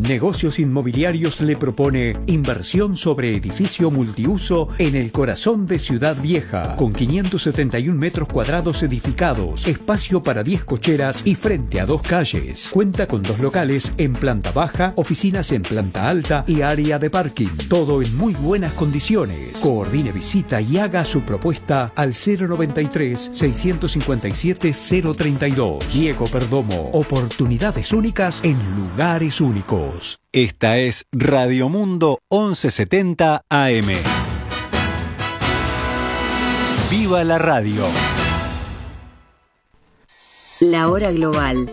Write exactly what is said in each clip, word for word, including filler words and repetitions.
Negocios Inmobiliarios le propone inversión sobre edificio multiuso en el corazón de Ciudad Vieja, con quinientos setenta y un metros cuadrados edificados, espacio para diez cocheras y frente a dos calles. Cuenta con dos locales en planta baja, oficinas en planta alta y área de parking. Todo en muy buenas condiciones. Coordine visita y haga su propuesta al cero noventa y tres, seiscientos cincuenta y siete, cero treinta y dos. Diego Perdomo. Oportunidades únicas en lugares únicos. Esta es Radio Mundo once setenta A M. ¡Viva la radio! La hora global.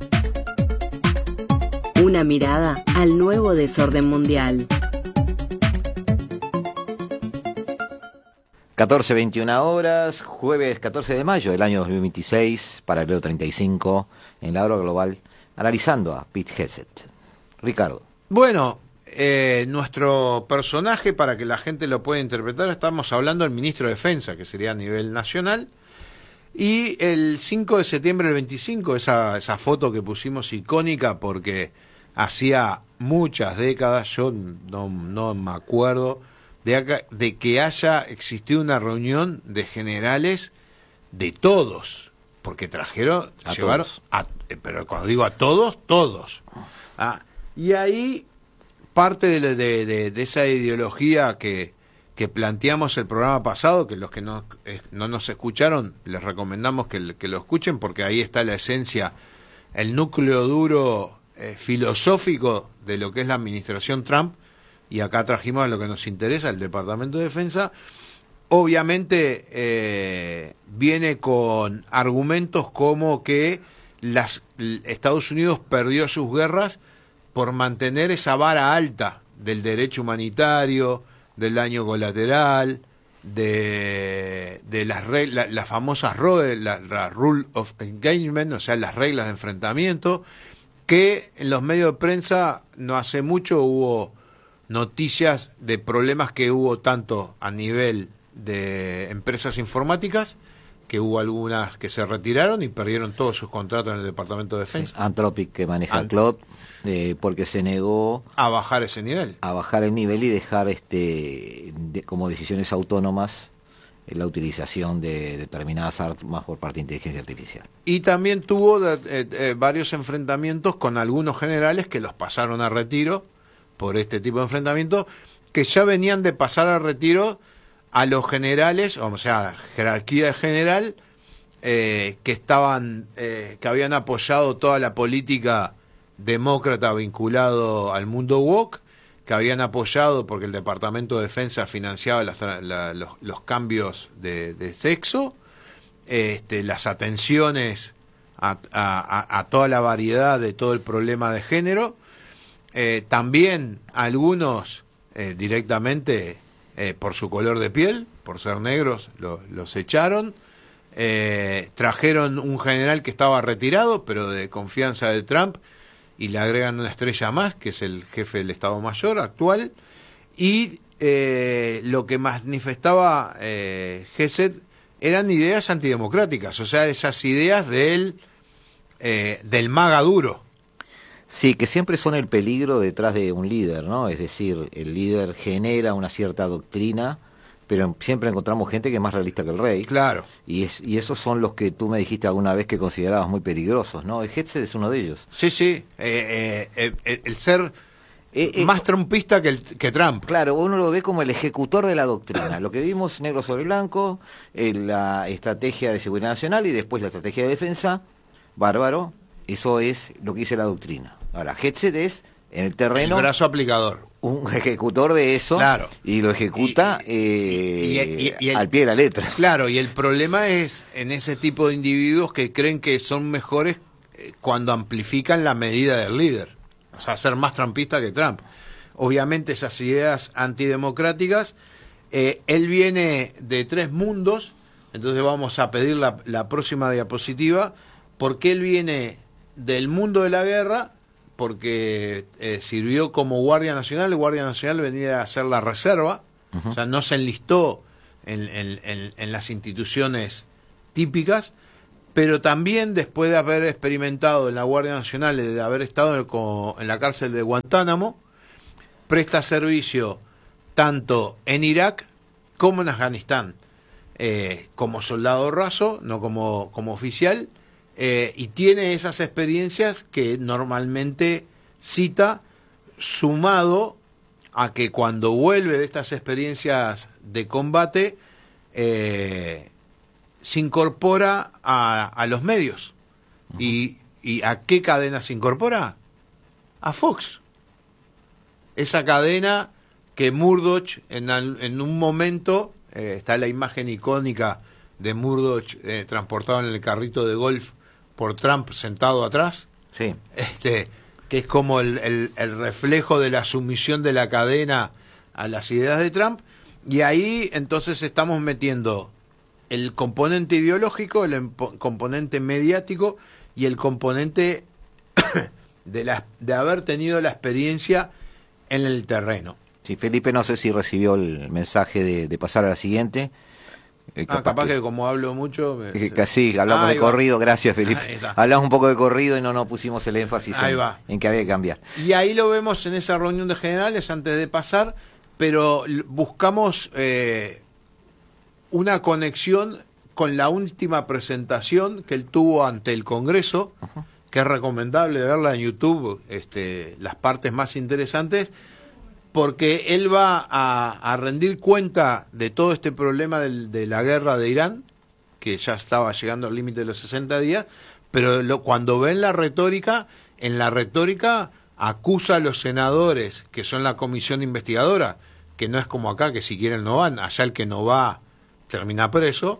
Una mirada al nuevo desorden mundial. catorce veintiuna horas, jueves catorce de mayo del año dos mil veintiséis, paralelo treinta y cinco, en la hora global, analizando a Pete Hegseth. Ricardo. Bueno, eh, nuestro personaje, para que la gente lo pueda interpretar, estamos hablando del ministro de Defensa, que sería a nivel nacional, y el cinco de septiembre del veinticinco, esa, esa foto que pusimos icónica porque hacía muchas décadas, yo no, no me acuerdo, de, acá, de que haya existido una reunión de generales de todos, porque trajeron, a llevaron, todos. A, pero cuando digo a todos, todos. Ah, y ahí parte de, de, de, de esa ideología que, que planteamos el programa pasado, que los que no, eh, no nos escucharon, les recomendamos que, que lo escuchen, porque ahí está la esencia, el núcleo duro eh, filosófico de lo que es la administración Trump, y acá trajimos a lo que nos interesa, el Departamento de Defensa. Obviamente eh, viene con argumentos como que las, Estados Unidos perdió sus guerras por mantener esa vara alta del derecho humanitario, del daño colateral, de, de las reglas, las famosas R O E, la, la Rule of Engagement, o sea, las reglas de enfrentamiento, que en los medios de prensa no hace mucho hubo noticias de problemas que hubo tanto a nivel de empresas informáticas, que hubo algunas que se retiraron y perdieron todos sus contratos en el Departamento de Defensa. Sí, Anthropic, que maneja Ant- Cloud, eh, porque se negó a bajar ese nivel. a bajar el nivel y dejar este de, como decisiones autónomas eh, la utilización de determinadas armas por parte de inteligencia artificial. Y también tuvo eh, eh, varios enfrentamientos con algunos generales que los pasaron a retiro por este tipo de enfrentamiento, que ya venían de pasar a retiro a los generales, o sea, jerarquía de general, eh, que estaban, eh, que habían apoyado toda la política demócrata vinculado al mundo woke, que habían apoyado porque el Departamento de Defensa financiaba las, la, los, los cambios de, de sexo, este, las atenciones a, a, a toda la variedad de todo el problema de género. Eh, también algunos eh, directamente eh, por su color de piel, por ser negros, lo, los echaron. Eh, trajeron un general que estaba retirado, pero de confianza de Trump, y le agregan una estrella más, que es el jefe del Estado Mayor actual. Y eh, lo que manifestaba eh, Hegseth eran ideas antidemocráticas, o sea, esas ideas del, eh, del maga duro. Sí, que siempre son el peligro detrás de un líder, ¿no? Es decir, el líder genera una cierta doctrina, pero siempre encontramos gente que es más realista que el rey. Claro. Y es, y esos son los que tú me dijiste alguna vez que considerabas muy peligrosos, ¿no? Hegseth es uno de ellos. Sí, sí. Eh, eh, eh, el ser Eh, eh, más trumpista que, el, que Trump. Claro, uno lo ve como el ejecutor de la doctrina. Lo que vimos negro sobre blanco, eh, la estrategia de seguridad nacional y después la estrategia de defensa, bárbaro, eso es lo que dice la doctrina. Ahora, Hegseth es, en el terreno, El brazo aplicador. un ejecutor de eso, Claro. y lo ejecuta Y- y- eh, y- y- y el- al pie de la letra. Claro, y el problema es en ese tipo de individuos que creen que son mejores eh, cuando amplifican la medida del líder. O sea, ser más trumpista que Trump. Obviamente esas ideas antidemocráticas, eh, él viene de tres mundos, entonces vamos a pedir la, la próxima diapositiva, porque él viene del mundo de la guerra, porque eh, sirvió como guardia nacional. El guardia nacional venía a ser la reserva, uh-huh. O sea, no se enlistó en, en, en, en las instituciones típicas, pero también después de haber experimentado en la Guardia Nacional, de haber estado en, en la cárcel de Guantánamo, presta servicio tanto en Irak como en Afganistán, eh, como soldado raso, no como, como oficial, eh, y tiene esas experiencias que normalmente cita, sumado a que cuando vuelve de estas experiencias de combate, eh, se incorpora a, a los medios. Uh-huh. y, ¿Y a qué cadena se incorpora? A Fox. Esa cadena que Murdoch en, en un momento, eh, está la imagen icónica de Murdoch eh, transportado en el carrito de golf por Trump sentado atrás, sí. este, que es como el, el, el reflejo de la sumisión de la cadena a las ideas de Trump, y ahí entonces estamos metiendo el componente ideológico, el empo- componente mediático y el componente de, la, de haber tenido la experiencia en el terreno. Sí, Felipe, no sé si recibió el mensaje de, de pasar a la siguiente. Eh, capaz, ah, capaz que, que como hablo mucho... Me... Que, sí, hablamos ah, de corrido, va. Gracias Felipe. Hablamos un poco de corrido y no nos pusimos el énfasis en, en que había que cambiar. Y ahí lo vemos en esa reunión de generales antes de pasar, pero buscamos eh, una conexión con la última presentación que él tuvo ante el Congreso, uh-huh. que es recomendable verla en YouTube, este, las partes más interesantes, porque él va a, a rendir cuenta de todo este problema del, de la guerra de Irán, que ya estaba llegando al límite de los sesenta días, pero lo, cuando ven la retórica, en la retórica acusa a los senadores, que son la comisión investigadora, que no es como acá, que si quieren no van, allá el que no va termina preso,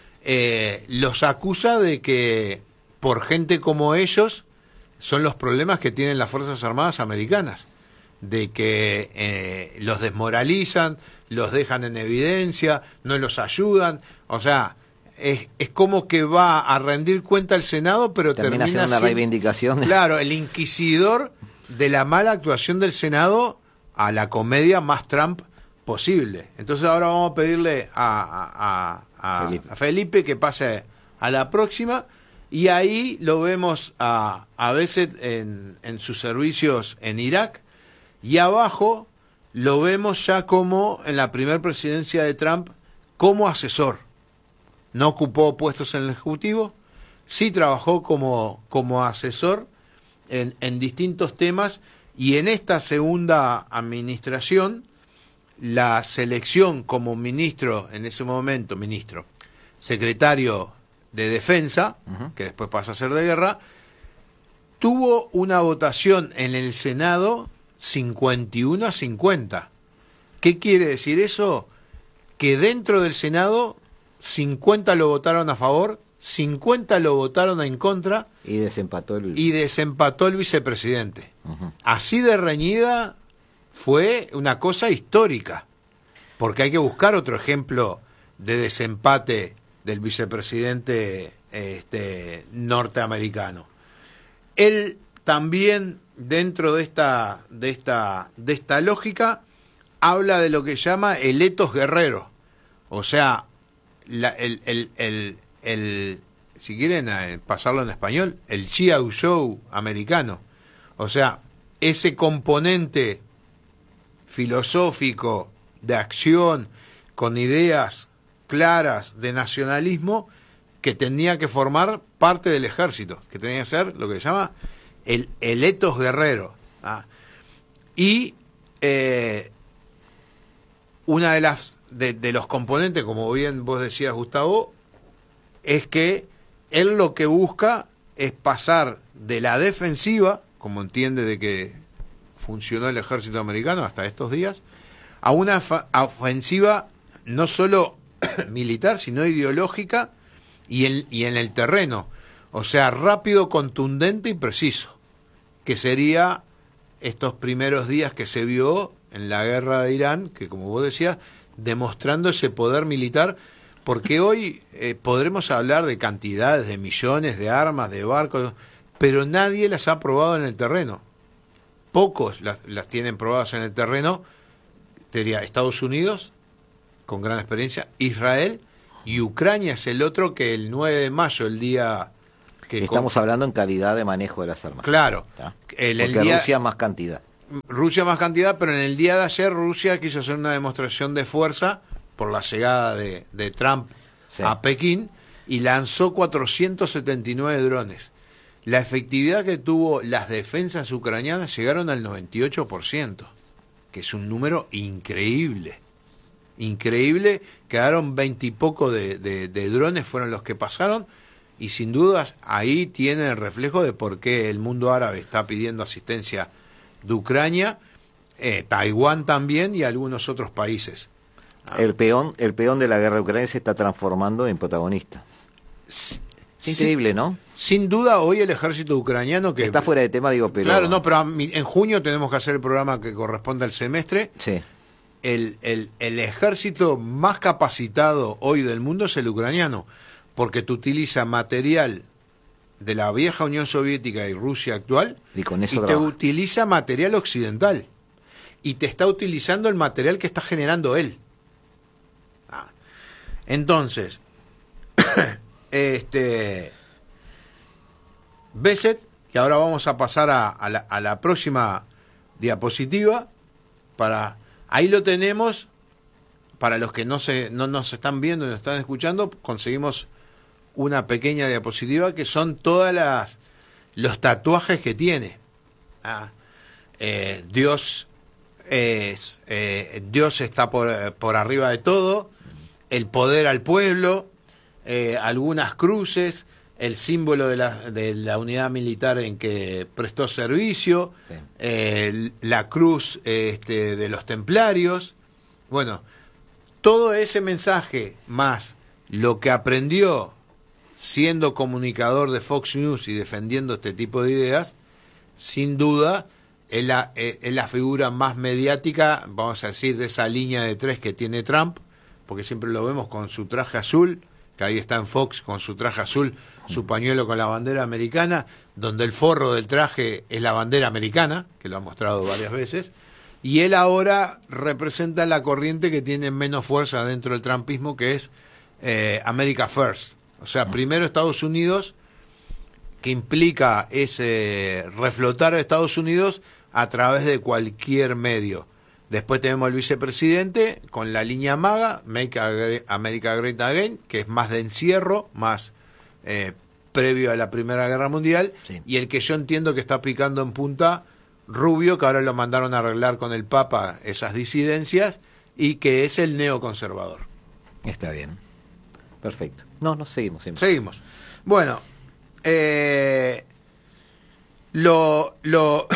eh, los acusa de que por gente como ellos son los problemas que tienen las Fuerzas Armadas americanas, de que eh, los desmoralizan, los dejan en evidencia, no los ayudan, o sea, es, es como que va a rendir cuenta el Senado, pero termina, termina siendo una reivindicación. Claro, el inquisidor de la mala actuación del Senado a la comedia más Trump posible. Entonces ahora vamos a pedirle a, a, a, Felipe. a Felipe que pase a la próxima, y ahí lo vemos a, a veces en, en sus servicios en Irak, y abajo lo vemos ya como en la primera presidencia de Trump como asesor. No ocupó puestos en el Ejecutivo, sí trabajó como, como asesor en, en distintos temas, y en esta segunda administración la selección como ministro, en ese momento ministro, secretario de Defensa, uh-huh. que después pasa a ser de Guerra, tuvo una votación en el Senado cincuenta y uno a cincuenta. ¿Qué quiere decir eso? Que dentro del Senado cincuenta lo votaron a favor, cincuenta lo votaron en contra y desempató el, y desempató el vicepresidente. Uh-huh. Así de reñida fue una cosa histórica, porque hay que buscar otro ejemplo de desempate del vicepresidente este, norteamericano. Él también, dentro de esta, de esta, de esta lógica, habla de lo que llama el etos guerrero, o sea, la, el, el, el, el, si quieren eh, pasarlo en español, el G I Joe americano, o sea, ese componente filosófico de acción con ideas claras de nacionalismo que tenía que formar parte del ejército, que tenía que ser lo que se llama el, el etos guerrero. ¿ah? Y eh, una de las de, de los componentes, como bien vos decías, Gustavo, es que él lo que busca es pasar de la defensiva, como entiende de que funcionó el ejército americano hasta estos días, a una ofensiva no solo militar, sino ideológica y en, y en el terreno, o sea, rápido, contundente y preciso, que sería estos primeros días que se vio en la guerra de Irán, que como vos decías, demostrando ese poder militar, porque hoy eh, podremos hablar de cantidades, de millones de armas, de barcos, pero nadie las ha probado en el terreno. Pocos las, las tienen probadas en el terreno, diría Estados Unidos, con gran experiencia, Israel y Ucrania es el otro, que el nueve de mayo, el día que... Estamos con... hablando en calidad de manejo de las armas. Claro. El, el Porque día... Rusia más cantidad. Rusia más cantidad, pero en el día de ayer Rusia quiso hacer una demostración de fuerza por la llegada de, de Trump sí. a Pekín y lanzó cuatrocientos setenta y nueve drones. La efectividad que tuvo las defensas ucranianas llegaron al noventa y ocho por ciento, que es un número increíble. Increíble, quedaron veinte y poco de, de, de drones, fueron los que pasaron, y sin dudas ahí tiene el reflejo de por qué el mundo árabe está pidiendo asistencia de Ucrania, eh, Taiwán también y algunos otros países. Ah. El peón, el peón de la guerra ucraniana se está transformando en protagonista. Sí, increíble, ¿no? Sin duda, hoy el ejército ucraniano que... Está fuera de tema, digo, pero... Claro, no, pero en junio tenemos que hacer el programa que corresponde al semestre. Sí. El, el, el ejército más capacitado hoy del mundo es el ucraniano, porque te utiliza material de la vieja Unión Soviética y Rusia actual, y, con eso y te trabaja. utiliza material occidental, y te está utilizando el material que está generando él. Ah. Entonces, este... Beset, que ahora vamos a pasar a, a, la, a la próxima diapositiva, para ahí lo tenemos, para los que no se no nos están viendo y nos están escuchando, conseguimos una pequeña diapositiva que son todas las los tatuajes que tiene. Ah, eh, Dios es eh, Dios está por, por arriba de todo, el poder al pueblo, eh, algunas cruces, el símbolo de la, de la unidad militar en que prestó servicio, sí. eh, la cruz este, de los templarios. Bueno, todo ese mensaje más lo que aprendió siendo comunicador de Fox News y defendiendo este tipo de ideas, sin duda es la, es la figura más mediática, vamos a decir, de esa línea de tres que tiene Trump, porque siempre lo vemos con su traje azul, que ahí está en Fox con su traje azul, su pañuelo con la bandera americana, donde el forro del traje es la bandera americana, que lo ha mostrado varias veces, y él ahora representa la corriente que tiene menos fuerza dentro del trumpismo, que es eh, America First. O sea, primero Estados Unidos, que implica ese reflotar a Estados Unidos a través de cualquier medio. Después tenemos el vicepresidente con la línea MAGA, Make America Great Again, que es más de encierro, más eh, previo a la Primera Guerra Mundial, sí. Y el que yo entiendo que está picando en punta, Rubio, que ahora lo mandaron a arreglar con el Papa esas disidencias, y que es el neoconservador. Está bien. Perfecto. No, no seguimos. Seguimos. Seguimos. Bueno, eh, lo... lo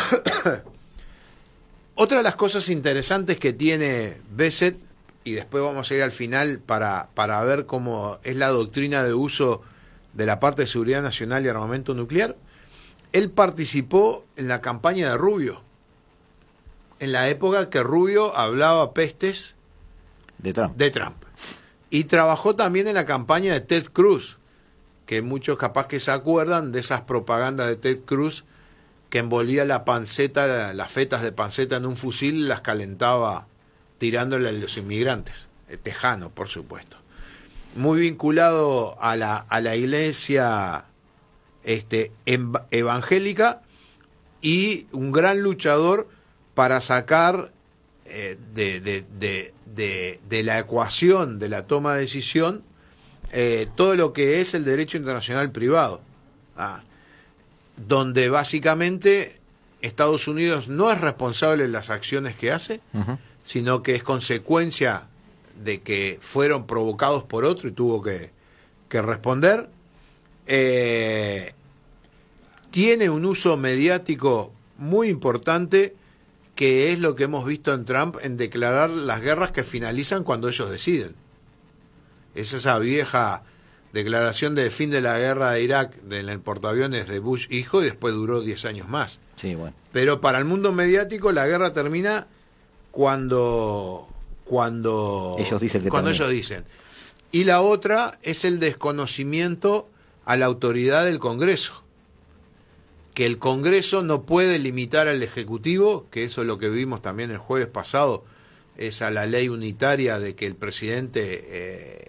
Otra de las cosas interesantes que tiene Beset, y después vamos a ir al final para, para ver cómo es la doctrina de uso de la parte de seguridad nacional y armamento nuclear, él participó en la campaña de Rubio, en la época que Rubio hablaba pestes de Trump. de Trump. Y trabajó también en la campaña de Ted Cruz, que muchos capaz que se acuerdan de esas propagandas de Ted Cruz, que envolvía la panceta, las fetas de panceta en un fusil y las calentaba tirándole a los inmigrantes, tejano, por supuesto. Muy vinculado a la, a la iglesia este, evangélica, y un gran luchador para sacar eh, de, de, de, de, de la ecuación de la toma de decisión eh, todo lo que es el derecho internacional privado. Ah, donde básicamente Estados Unidos no es responsable de las acciones que hace, uh-huh. sino que es consecuencia de que fueron provocados por otro y tuvo que, que responder. Eh, tiene un uso mediático muy importante, que es lo que hemos visto en Trump, en declarar las guerras que finalizan cuando ellos deciden. Es esa vieja declaración de fin de la guerra de Irak en el portaaviones de Bush hijo, y después duró diez años más. Sí, bueno. Pero para el mundo mediático la guerra termina cuando cuando ellos dicen que cuando ellos dicen. Y la otra es el desconocimiento a la autoridad del Congreso, que el Congreso no puede limitar al Ejecutivo, que eso es lo que vimos también el jueves pasado, esa la ley unitaria de que el presidente eh,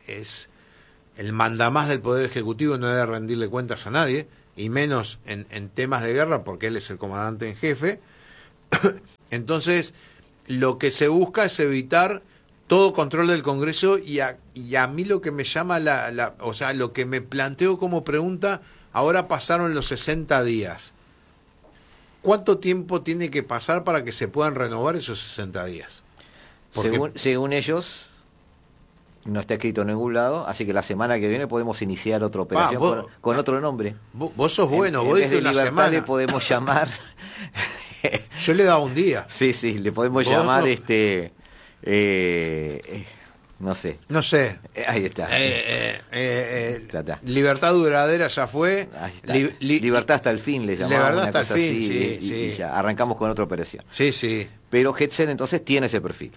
es el mandamás del Poder Ejecutivo, no debe rendirle cuentas a nadie, y menos en, en temas de guerra, porque él es el comandante en jefe. Entonces, lo que se busca es evitar todo control del Congreso, y a, y a mí lo que me llama, la, la, o sea, lo que me planteo como pregunta, ahora pasaron los sesenta días. ¿Cuánto tiempo tiene que pasar para que se puedan renovar esos sesenta días? Porque... Según, según ellos, no está escrito en ningún lado, así que la semana que viene podemos iniciar otra operación ah, vos, con, con otro nombre. Vos, vos sos bueno, en, vos en vez diste de una semana. le podemos llamar... Yo le he dado un día. Sí, sí, le podemos ¿Vos llamar no? este... Eh, eh, no sé. No sé. Eh, ahí está. Eh, eh, eh, está, está. Libertad duradera ya fue. Ahí está. Li, li, Libertad hasta el fin le llamamos. Libertad una hasta cosa el fin, así, sí, y, sí. y ya arrancamos con otra operación. Sí, sí. Pero Hetzel entonces tiene ese perfil.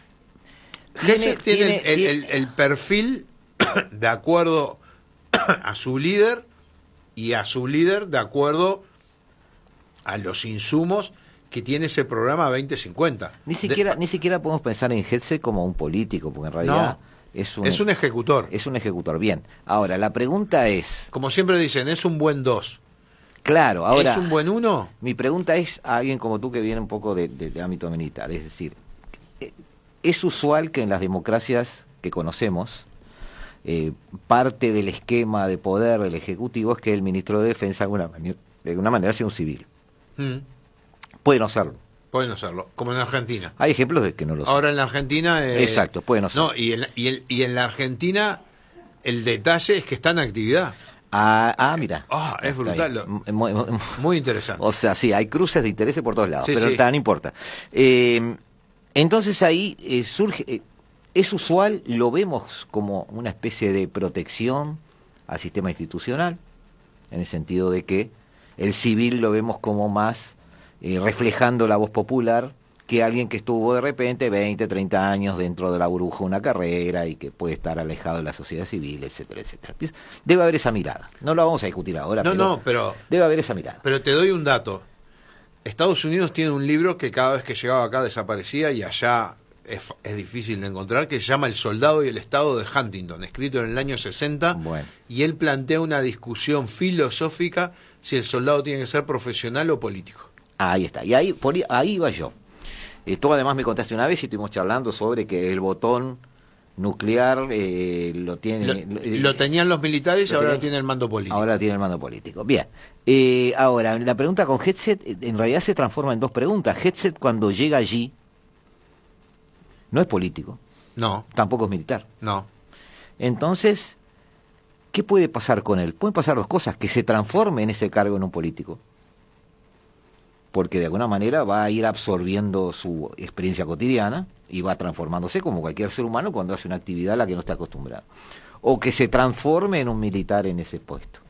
Hetzel tiene, tiene, el, tiene el, el perfil de acuerdo a su líder, y a su líder de acuerdo a los insumos que tiene ese programa veinte cincuenta. Ni siquiera, de... ni siquiera podemos pensar en Hetzel como un político, porque en realidad no, es un, es un ejecutor. Es un ejecutor, bien. Ahora, la pregunta es... Como siempre dicen, es un buen dos. Claro, ahora... ¿Es un buen uno? Mi pregunta es a alguien como tú que viene un poco de, de, de ámbito militar. Es decir, es usual que en las democracias que conocemos, eh, parte del esquema de poder del Ejecutivo es que el ministro de Defensa de alguna manera, de alguna manera sea un civil. Mm. Puede no serlo. Pueden hacerlo, como en Argentina. Hay ejemplos de que no lo son. Ahora en la Argentina... Eh, Exacto, puede no ser. No, y en, y, en, y en la Argentina el detalle es que está en actividad. Ah, ah mira. Ah, es brutal. Muy, muy, muy interesante. O sea, sí, hay cruces de intereses por todos lados, sí, pero sí. no importa. Eh, entonces ahí eh, surge... Eh, es usual, lo vemos como una especie de protección al sistema institucional, en el sentido de que el civil lo vemos como más eh, reflejando la voz popular que alguien que estuvo de repente veinte, treinta años dentro de la burbuja de una carrera y que puede estar alejado de la sociedad civil, etcétera, etcétera. Debe haber esa mirada. No lo vamos a discutir ahora, no, pero, no, pero debe haber esa mirada. Pero te doy un dato. Estados Unidos tiene un libro que cada vez que llegaba acá desaparecía, y allá es, es difícil de encontrar, que se llama El soldado y el Estado de Huntington, escrito en el año sesenta, bueno. Y él plantea una discusión filosófica si el soldado tiene que ser profesional o político. Ahí está, y ahí, por, ahí iba yo. Eh, tú además me contaste una vez y estuvimos charlando sobre que el botón nuclear eh, lo tiene... Lo, eh, lo tenían los militares y ahora lo tiene el mando político. Ahora tiene el mando político. Bien. Eh, ahora, la pregunta con Hetzel en realidad se transforma en dos preguntas. Hetzel cuando llega allí no es político. No. Tampoco es militar. No. Entonces, ¿qué puede pasar con él? Pueden pasar dos cosas: que se transforme en ese cargo en un político, porque de alguna manera va a ir absorbiendo su experiencia cotidiana y va transformándose como cualquier ser humano cuando hace una actividad a la que no está acostumbrado. O que se transforme en un militar en ese puesto.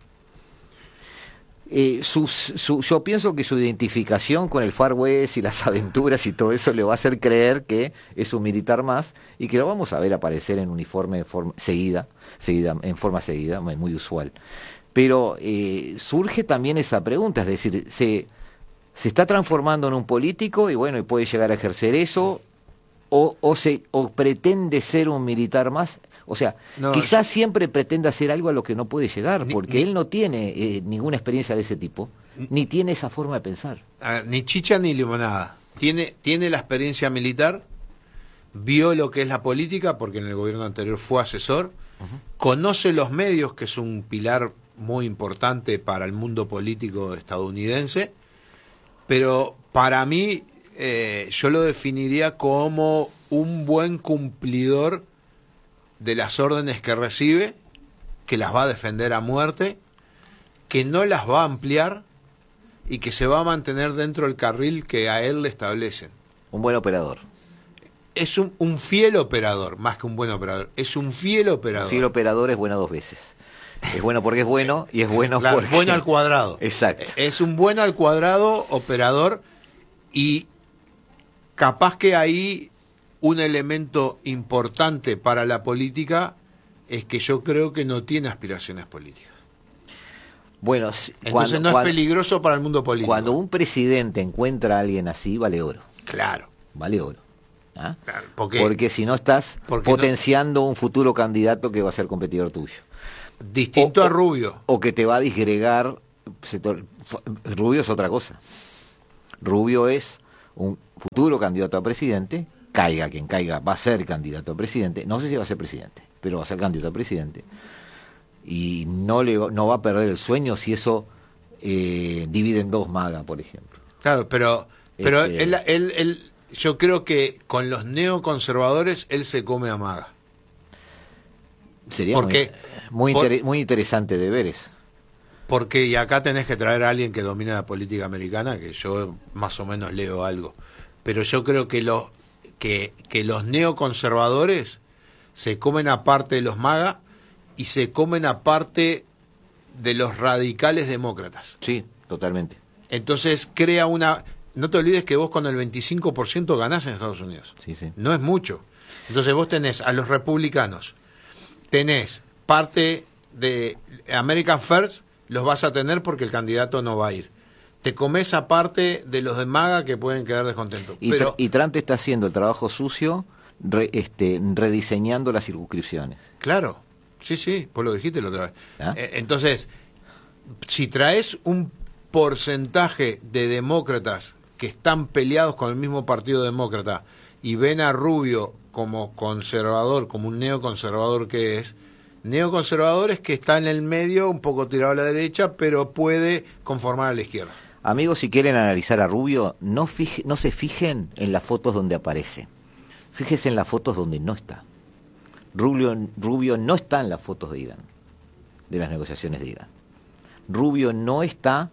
Eh, sus, su, yo pienso que su identificación con el Far West y las aventuras y todo eso le va a hacer creer que es un militar más, y que lo vamos a ver aparecer en uniforme en forma, seguida, seguida, en forma seguida, muy, muy usual. Pero eh, surge también esa pregunta, es decir, se... se está transformando en un político y bueno, y puede llegar a ejercer eso, o, o, se, o pretende ser un militar más. O sea, no, quizás yo... siempre pretenda hacer algo a lo que no puede llegar, ni, porque ni... él no tiene eh, ninguna experiencia de ese tipo, ni tiene esa forma de pensar. Ah, ni chicha ni limonada. Tiene, tiene la experiencia militar, vio lo que es la política, porque en el gobierno anterior fue asesor, uh-huh. Conoce los medios, que es un pilar muy importante para el mundo político estadounidense. Pero para mí, eh, yo lo definiría como un buen cumplidor de las órdenes que recibe, que las va a defender a muerte, que no las va a ampliar y que se va a mantener dentro del carril que a él le establecen. Un buen operador. Es un, un fiel operador, más que un buen operador. Es un fiel operador. Un fiel operador es bueno dos veces. Es bueno porque es bueno y es bueno claro, porque... bueno al cuadrado. Exacto. Es un bueno al cuadrado operador, y capaz que ahí un elemento importante para la política es que yo creo que no tiene aspiraciones políticas. Bueno, entonces cuando, no es cuando, peligroso para el mundo político. Cuando un presidente encuentra a alguien así, vale oro. Claro. Vale oro. ¿Ah? Claro, porque, porque si no estás potenciando no, un futuro candidato que va a ser competidor tuyo. Distinto o, a Rubio. O que te va a disgregar. Rubio es otra cosa. Rubio es un futuro candidato a presidente, caiga quien caiga, va a ser candidato a presidente. No sé si va a ser presidente, pero va a ser candidato a presidente. Y no, le, no va a perder el sueño si eso eh, divide en dos MAGA, por ejemplo. Claro, pero, pero este, él, él, él, yo creo que con los neoconservadores él se come a MAGA. Sería porque, muy, muy, por, inter, muy interesante de ver eso. Porque, y acá tenés que traer a alguien que domina la política americana, que yo más o menos leo algo. Pero yo creo que, lo, que, que los neoconservadores se comen aparte de los MAGA y se comen aparte de los radicales demócratas. Sí, totalmente. Entonces crea una... No te olvides que vos con el veinticinco por ciento ganás en Estados Unidos. Sí, sí. No es mucho. Entonces vos tenés a los republicanos, tenés parte de American First, los vas a tener porque el candidato no va a ir. Te comes aparte de los de MAGA que pueden quedar descontentos. Y, Pero, y Trump está haciendo el trabajo sucio, re, este, rediseñando las circunscripciones. Claro, sí, sí, vos lo dijiste la otra vez. ¿Ah? Eh, entonces, si traes un porcentaje de demócratas que están peleados con el mismo partido demócrata y ven a Rubio como conservador, como un neoconservador que es, neoconservador es que está en el medio, un poco tirado a la derecha, pero puede conformar a la izquierda. Amigos, si quieren analizar a Rubio, no, fije, no se fijen en las fotos donde aparece. Fíjense en las fotos donde no está. Rubio, Rubio no está en las fotos de Irán, de las negociaciones de Irán. Rubio no está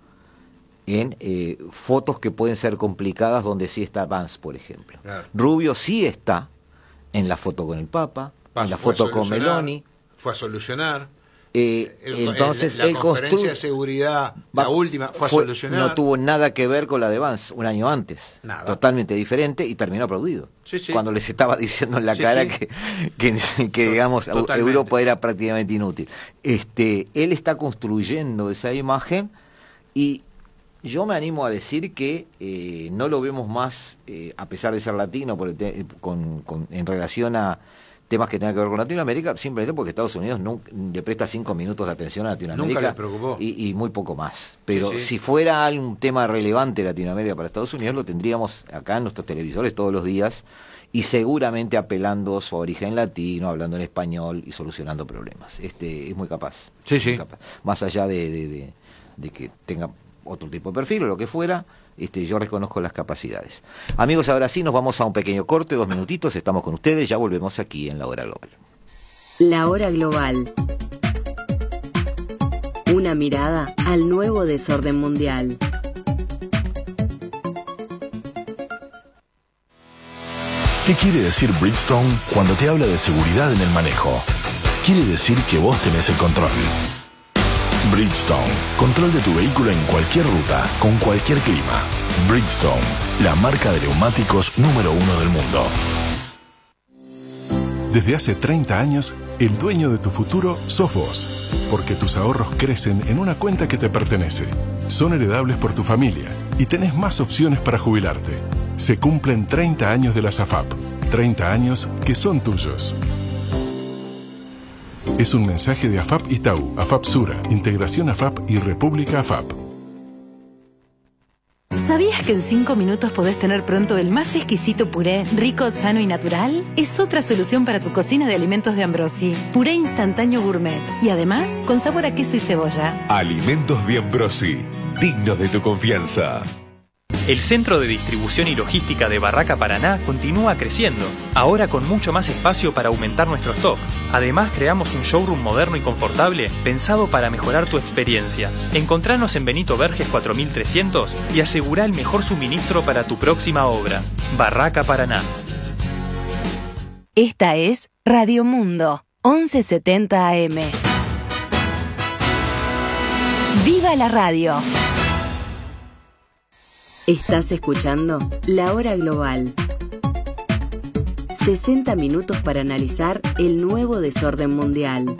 en eh, fotos que pueden ser complicadas donde sí está Vance, por ejemplo. Claro. Rubio sí está en la foto con el Papa, Vance en la foto con solucionar, Meloni. Fue a solucionar. Eh, el, entonces el, la él conferencia constru... de seguridad, va, la última, fue, fue a solucionar. No tuvo nada que ver con la de Vance un año antes. Nada. Totalmente diferente y terminó aplaudido. Sí, sí. Cuando les estaba diciendo en la sí, cara sí. que, que, que digamos, Totalmente. Europa era prácticamente inútil. Este, él está construyendo esa imagen y yo me animo a decir que eh, no lo vemos más, eh, a pesar de ser latino, por el te con, con, en relación a temas que tengan que ver con Latinoamérica, simplemente porque Estados Unidos no, le presta cinco minutos de atención a Latinoamérica. Nunca le preocupó. Y, y muy poco más. Pero sí, sí. si fuera un tema relevante Latinoamérica para Estados Unidos, lo tendríamos acá en nuestros televisores todos los días y seguramente apelando a su origen latino, hablando en español y solucionando problemas. Este es muy capaz. Sí, sí. Muy capaz. Más allá de, de, de, de que tenga otro tipo de perfil o lo que fuera, este, yo reconozco las capacidades. Amigos, ahora sí nos vamos a un pequeño corte, dos minutitos, estamos con ustedes, ya volvemos aquí en La Hora Global. La Hora Global. Una mirada al nuevo desorden mundial. ¿Qué quiere decir Bridgestone cuando te habla de seguridad en el manejo? Quiere decir que vos tenés el control. Bridgestone, control de tu vehículo en cualquier ruta, con cualquier clima. Bridgestone, la marca de neumáticos número uno del mundo. Desde hace treinta años, el dueño de tu futuro sos vos, porque tus ahorros crecen en una cuenta que te pertenece. Son heredables por tu familia y tenés más opciones para jubilarte. Se cumplen treinta años de la SAFAP, treinta años que son tuyos. Es un mensaje de AFAP Itaú, AFAP Sura, Integración AFAP y República AFAP. ¿Sabías que en cinco minutos podés tener pronto el más exquisito puré, rico, sano y natural? Es otra solución para tu cocina de alimentos de Ambrosi. Puré instantáneo gourmet y además con sabor a queso y cebolla. Alimentos de Ambrosi, dignos de tu confianza. El centro de distribución y logística de Barraca Paraná continúa creciendo, ahora con mucho más espacio para aumentar nuestro stock. Además, creamos un showroom moderno y confortable pensado para mejorar tu experiencia. Encontranos en Benito Verges cuatro mil trescientos y asegura el mejor suministro para tu próxima obra. Barraca Paraná. Esta es Radio Mundo, once setenta A M. ¡Viva la radio! Estás escuchando La Hora Global. sesenta minutos para analizar el nuevo desorden mundial.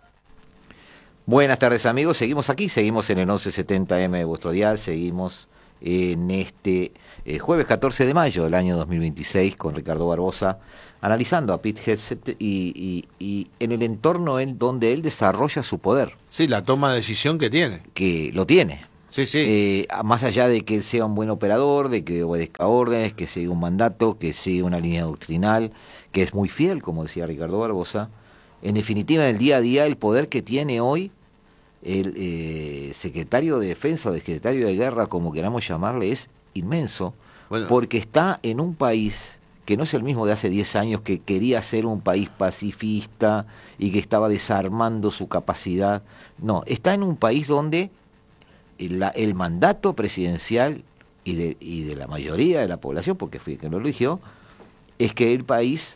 Buenas tardes, amigos. Seguimos aquí, seguimos en el once setenta A M de vuestro dial, seguimos en este eh, jueves catorce de mayo del año dos mil veintiséis con Ricardo Barbosa, analizando a Pete Hegseth y, y, y en el entorno en donde él desarrolla su poder. Sí, la toma de decisión que tiene. Que lo tiene. Sí, sí. Eh, más allá de que él sea un buen operador, de que obedezca órdenes, que siga un mandato, que siga una línea doctrinal, que es muy fiel, como decía Ricardo Barbosa, en definitiva, en el día a día, el poder que tiene hoy el eh, secretario de Defensa o el secretario de Guerra, como queramos llamarle, es inmenso, bueno, porque está en un país que no es el mismo de hace diez años, que quería ser un país pacifista y que estaba desarmando su capacidad. No, está en un país donde el, el mandato presidencial y de, y de la mayoría de la población, porque fue quien lo eligió, es que el país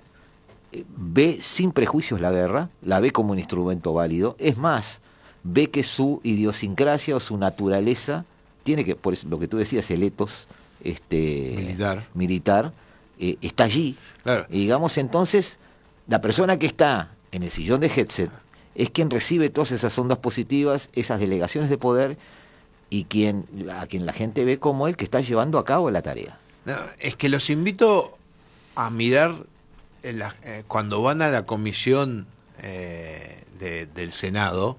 ve sin prejuicios la guerra, la ve como un instrumento válido, es más, ve que su idiosincrasia o su naturaleza tiene que, por eso, lo que tú decías, el etos este, militar, militar eh, está allí. Claro. Y digamos, entonces, la persona que está en el sillón de Hegseth es quien recibe todas esas ondas positivas, esas delegaciones de poder, y quien a quien la gente ve como él que está llevando a cabo la tarea. No, es que los invito a mirar en la, eh, cuando van a la comisión eh, de, del Senado,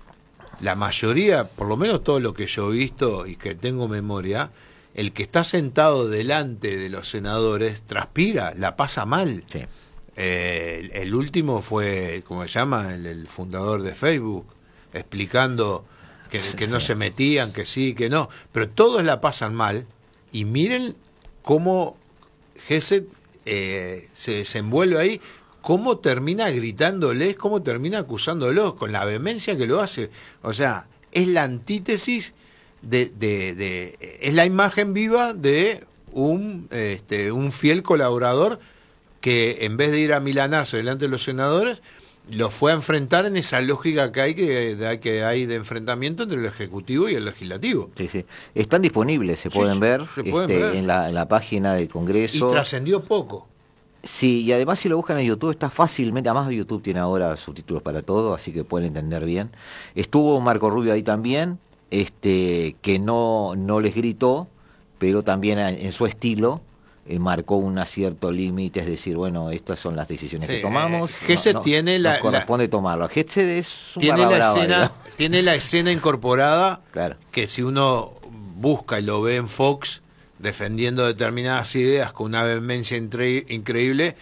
la mayoría, por lo menos todo lo que yo he visto y que tengo memoria, el que está sentado delante de los senadores transpira, la pasa mal. Sí. Eh, el, el último fue, ¿cómo se llama? El, el fundador de Facebook, explicando que, que no se metían, que sí, que no, pero todos la pasan mal. Y miren cómo Hegseth eh, se desenvuelve ahí, cómo termina gritándoles, cómo termina acusándolos, con la vehemencia que lo hace. O sea, es la antítesis de, de, de es la imagen viva de un, este, un fiel colaborador que en vez de ir a milanarse delante de los senadores, lo fue a enfrentar en esa lógica que hay que, de, que hay de enfrentamiento entre el Ejecutivo y el Legislativo. Sí, sí. Están disponibles, se Sí, pueden sí, ver, se pueden este, ver. En, la, en la página del Congreso. Y trascendió poco. Sí, y además si lo buscan en YouTube está fácilmente, además YouTube tiene ahora subtítulos para todo, así que pueden entender bien. Estuvo Marco Rubio ahí también, este que no, no les gritó, pero también en, en su estilo eh, marcó un cierto límite, es decir, bueno, estas son las decisiones Sí, que tomamos. eh, Hegseth no, no, tiene la, nos corresponde la, tomarlo. Hegseth es un tiene barra la brava, escena, digamos. tiene la escena incorporada, claro, que si uno busca y lo ve en Fox defendiendo determinadas ideas con una vehemencia incre- increíble,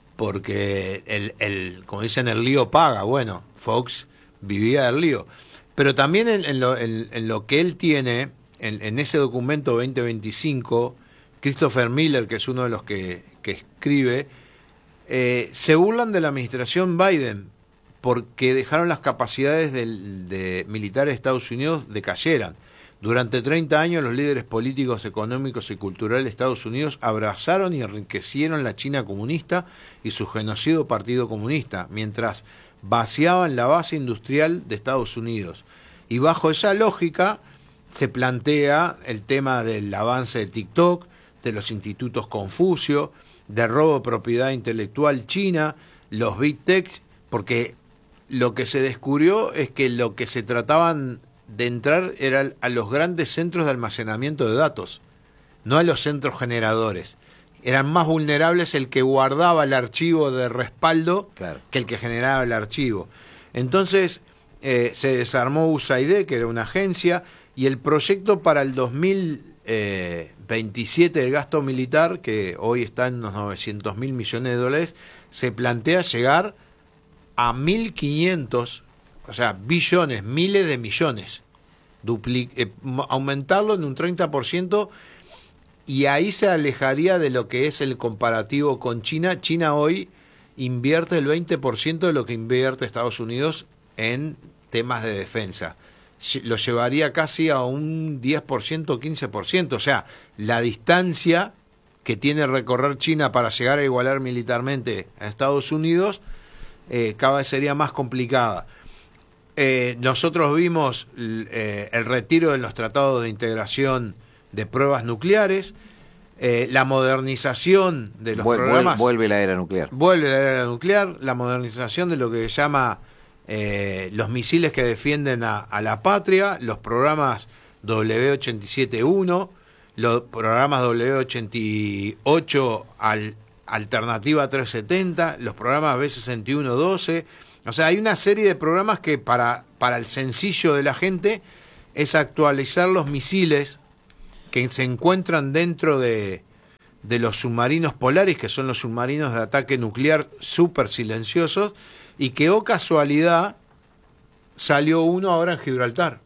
porque el, el, como dicen, el lío paga. Bueno, Fox vivía del lío. Pero también en, en, lo, en, en lo que él tiene, en, en ese documento veinte veinticinco, Christopher Miller, que es uno de los que, que escribe, eh, se burlan de la administración Biden porque dejaron las capacidades del, de militares de Estados Unidos decayeran. Durante treinta años los líderes políticos, económicos y culturales de Estados Unidos abrazaron y enriquecieron la China comunista y su genocidio Partido Comunista, mientras vaciaban la base industrial de Estados Unidos. Y bajo esa lógica se plantea el tema del avance de TikTok, de los institutos Confucio, del robo de propiedad intelectual china, los Big Tech, porque lo que se descubrió es que lo que se trataban de entrar era a los grandes centros de almacenamiento de datos, no a los centros generadores. Eran más vulnerables el que guardaba el archivo de respaldo, claro, que el que generaba el archivo. Entonces eh, se desarmó U S A I D, que era una agencia, y el proyecto para el dos mil veintisiete del gasto militar, que hoy está en unos novecientos mil millones de dólares, se plantea llegar a mil quinientos, o sea, billones, miles de millones, Dupli- eh, aumentarlo en un treinta por ciento, y ahí se alejaría de lo que es el comparativo con China. China hoy invierte el veinte por ciento de lo que invierte Estados Unidos en temas de defensa. Lo llevaría casi a un diez por ciento o quince por ciento. O sea, la distancia que tiene recorrer China para llegar a igualar militarmente a Estados Unidos eh, cada vez sería más complicada. Eh, nosotros vimos eh, el retiro de los tratados de integración de pruebas nucleares, eh, la modernización de los vuelve, programas. Vuelve la era nuclear. Vuelve la era nuclear, la modernización de lo que se llama eh, los misiles que defienden a, a la patria, los programas W ochenta y siete uno, los programas W ochenta y ocho al Alternativa trescientos setenta, los programas B sesenta y uno doce. O sea, hay una serie de programas que para, para el sencillo de la gente es actualizar los misiles que se encuentran dentro de, de los submarinos Polaris, que son los submarinos de ataque nuclear súper silenciosos, y que, oh casualidad, salió uno ahora en Gibraltar.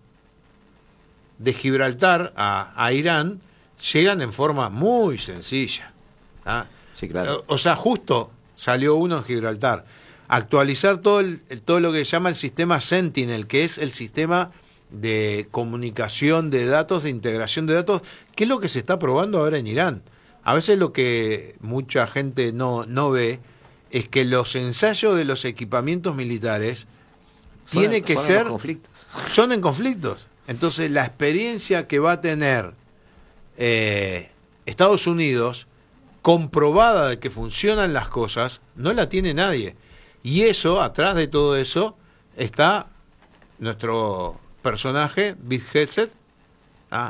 De Gibraltar a, a Irán llegan en forma muy sencilla. ¿Ah? Sí, claro. O, o sea, justo salió uno en Gibraltar. Actualizar todo, el, todo lo que se llama el sistema Sentinel, que es el sistema de comunicación de datos, de integración de datos, que es lo que se está probando ahora en Irán. A veces lo que mucha gente no, no ve es que los ensayos de los equipamientos militares son, tiene que son ser... En conflictos. Son en conflictos. Entonces la experiencia que va a tener eh, Estados Unidos, comprobada de que funcionan las cosas, no la tiene nadie. Y eso, atrás de todo eso, está nuestro personaje, Bit Headset, ¿ah?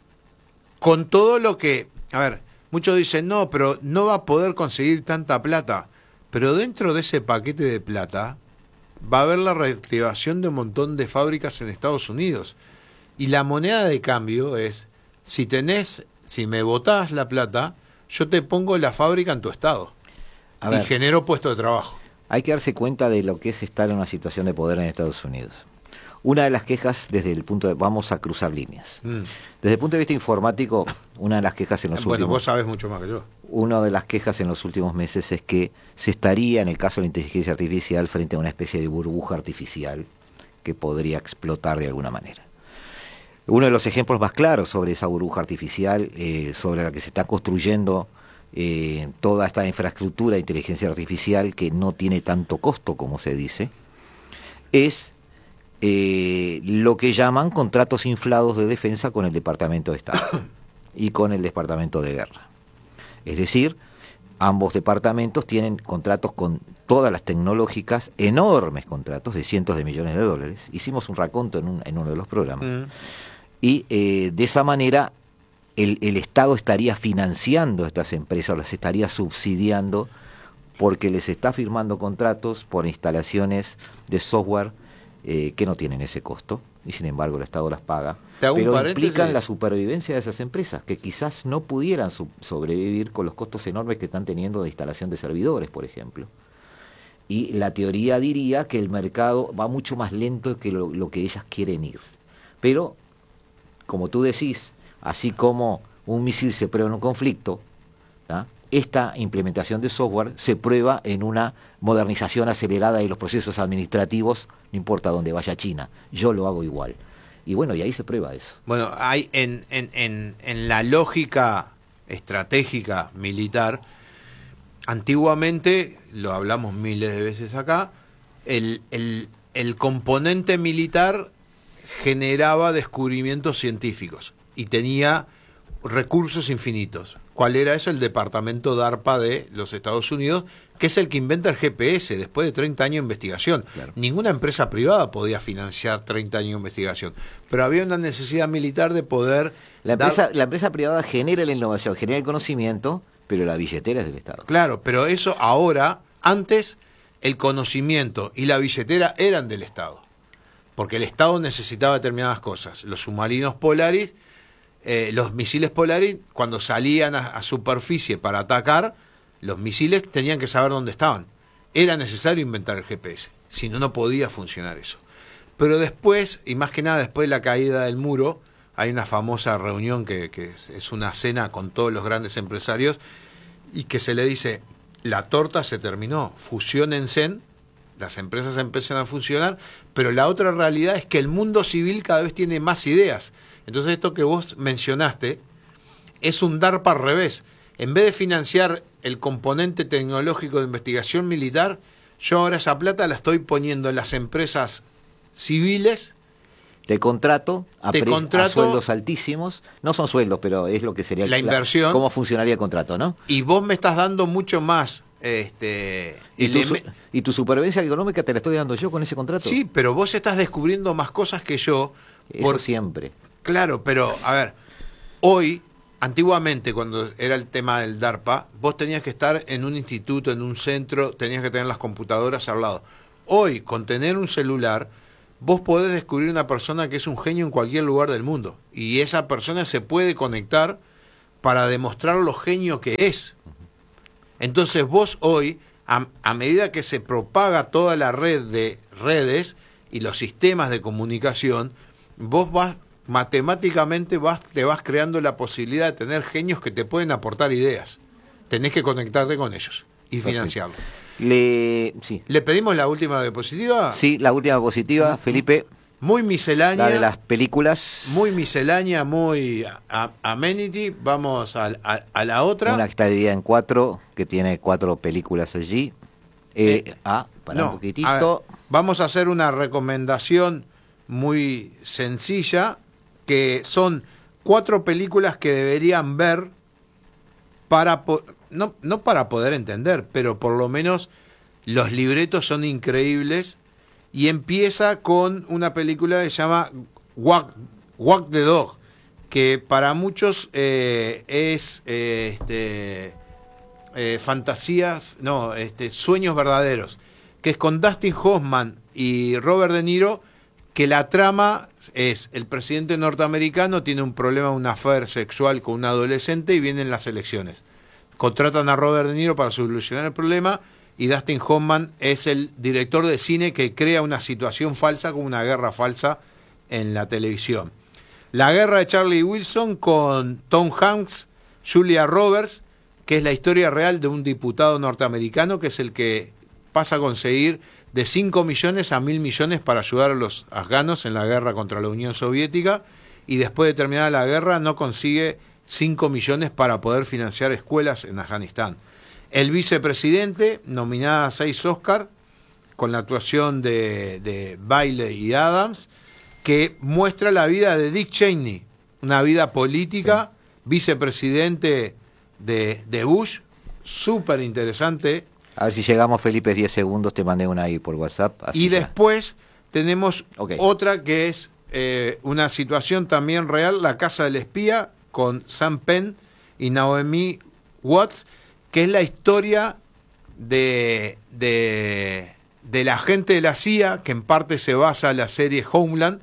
Con todo lo que... A ver, muchos dicen, no, pero no va a poder conseguir tanta plata. Pero dentro de ese paquete de plata va a haber la reactivación de un montón de fábricas en Estados Unidos. Y la moneda de cambio es, si tenés, si me botás la plata, yo te pongo la fábrica en tu estado. A y ver, genero puestos de trabajo. Hay que darse cuenta de lo que es estar en una situación de poder en Estados Unidos. Una de las quejas desde el punto de... Vamos a cruzar líneas. Mm. Desde el punto de vista informático, una de las quejas en los Bueno, últimos... vos sabés mucho más que yo. Una de las quejas en los últimos meses es que se estaría, en el caso de la inteligencia artificial, frente a una especie de burbuja artificial que podría explotar de alguna manera. Uno de los ejemplos más claros sobre esa burbuja artificial, eh, sobre la que se está construyendo eh, toda esta infraestructura de inteligencia artificial que no tiene tanto costo como se dice, es eh, lo que llaman contratos inflados de defensa con el Departamento de Estado y con el Departamento de Guerra. Es decir, ambos departamentos tienen contratos con todas las tecnológicas, enormes contratos de cientos de millones de dólares. Hicimos un raconto en, un, en uno de los programas. Mm. Y eh, de esa manera el, el Estado estaría financiando a estas empresas, las estaría subsidiando porque les está firmando contratos por instalaciones de software eh, que no tienen ese costo y sin embargo el Estado las paga. Pero implican la supervivencia de esas empresas que quizás no pudieran su- sobrevivir con los costos enormes que están teniendo de instalación de servidores, por ejemplo. Y la teoría diría que el mercado va mucho más lento que lo, lo que ellas quieren ir. Pero, como tú decís, así como un misil se prueba en un conflicto, ¿tá? Esta implementación de software se prueba en una modernización acelerada de los procesos administrativos, no importa dónde vaya China, yo lo hago igual. Y bueno, y ahí se prueba eso. Bueno, hay en, en, en, en la lógica estratégica militar, antiguamente, lo hablamos miles de veces acá, el, el, el componente militar generaba descubrimientos científicos y tenía recursos infinitos. ¿Cuál era eso? El departamento DARPA de los Estados Unidos, que es el que inventa el G P S después de treinta años de investigación. Claro. Ninguna empresa privada podía financiar treinta años de investigación, pero había una necesidad militar de poder... La empresa, dar... la empresa privada genera la innovación, genera el conocimiento, pero la billetera es del Estado. Claro, pero eso ahora, antes, el conocimiento y la billetera eran del Estado, porque el Estado necesitaba determinadas cosas. Los submarinos Polaris... Eh, los misiles Polaris, cuando salían a, a superficie para atacar, los misiles tenían que saber dónde estaban. Era necesario inventar el G P S, si no, no podía funcionar eso. Pero después, y más que nada después de la caída del muro, hay una famosa reunión que, que es, es una cena con todos los grandes empresarios, y que se le dice, la torta se terminó, fusiónense, las empresas empiezan a funcionar, pero la otra realidad es que el mundo civil cada vez tiene más ideas. Entonces esto que vos mencionaste es un DARPA al revés. En vez de financiar el componente tecnológico de investigación militar, yo ahora esa plata la estoy poniendo en las empresas civiles. De contrato, a, de pre- contrato, a sueldos altísimos. No son sueldos, pero es lo que sería la inversión. La, cómo funcionaría el contrato, ¿no? Y vos me estás dando mucho más... Este, ¿Y, tu, su- ¿Y tu supervivencia económica te la estoy dando yo con ese contrato? Sí, pero vos estás descubriendo más cosas que yo. Eso por... siempre. Claro, pero, a ver, hoy antiguamente, cuando era el tema del DARPA, vos tenías que estar en un instituto, en un centro, tenías que tener las computadoras al lado. Hoy, con tener un celular, vos podés descubrir una persona que es un genio en cualquier lugar del mundo. Y esa persona se puede conectar para demostrar lo genio que es. Entonces vos hoy, a, a medida que se propaga toda la red de redes y los sistemas de comunicación, vos vas matemáticamente vas, te vas creando la posibilidad de tener genios que te pueden aportar ideas. Tenés que conectarte con ellos y financiarlo. Le, sí. ¿Le pedimos la última diapositiva? Sí, la última diapositiva, Felipe. Muy miscelánea. La de las películas. Muy miscelánea, muy a, amenity. Vamos a, a, a la otra. Una que está dividida en cuatro, que tiene cuatro películas allí. Eh, eh, ah, para no, un poquitito. A, vamos a hacer una recomendación muy sencilla, que son cuatro películas que deberían ver para po- no, no para poder entender, pero por lo menos los libretos son increíbles. Y empieza con una película que se llama Walk, Walk the Dog, que para muchos eh, es eh, este, eh, fantasías, no, este, sueños verdaderos, que es con Dustin Hoffman y Robert De Niro, que la trama es el presidente norteamericano tiene un problema, un affair sexual con un adolescente y vienen las elecciones. Contratan a Robert De Niro para solucionar el problema y Dustin Hoffman es el director de cine que crea una situación falsa como una guerra falsa en la televisión. La guerra de Charlie Wilson con Tom Hanks, Julia Roberts, que es la historia real de un diputado norteamericano que es el que pasa a conseguir de cinco millones a mil millones para ayudar a los afganos en la guerra contra la Unión Soviética, y después de terminar la guerra no consigue cinco millones para poder financiar escuelas en Afganistán. El vicepresidente, nominada a seis Oscar, con la actuación de, de Bailey y Adams, que muestra la vida de Dick Cheney, una vida política, sí. vicepresidente de, de Bush, súper interesante. A ver si llegamos, Felipe, diez segundos, te mandé una ahí por WhatsApp. Así y ya. Después tenemos okay. otra que es eh, una situación también real, La Casa del Espía, con Sam Penn y Naomi Watts, que es la historia de, de, de la agente de la C I A, que en parte se basa en la serie Homeland,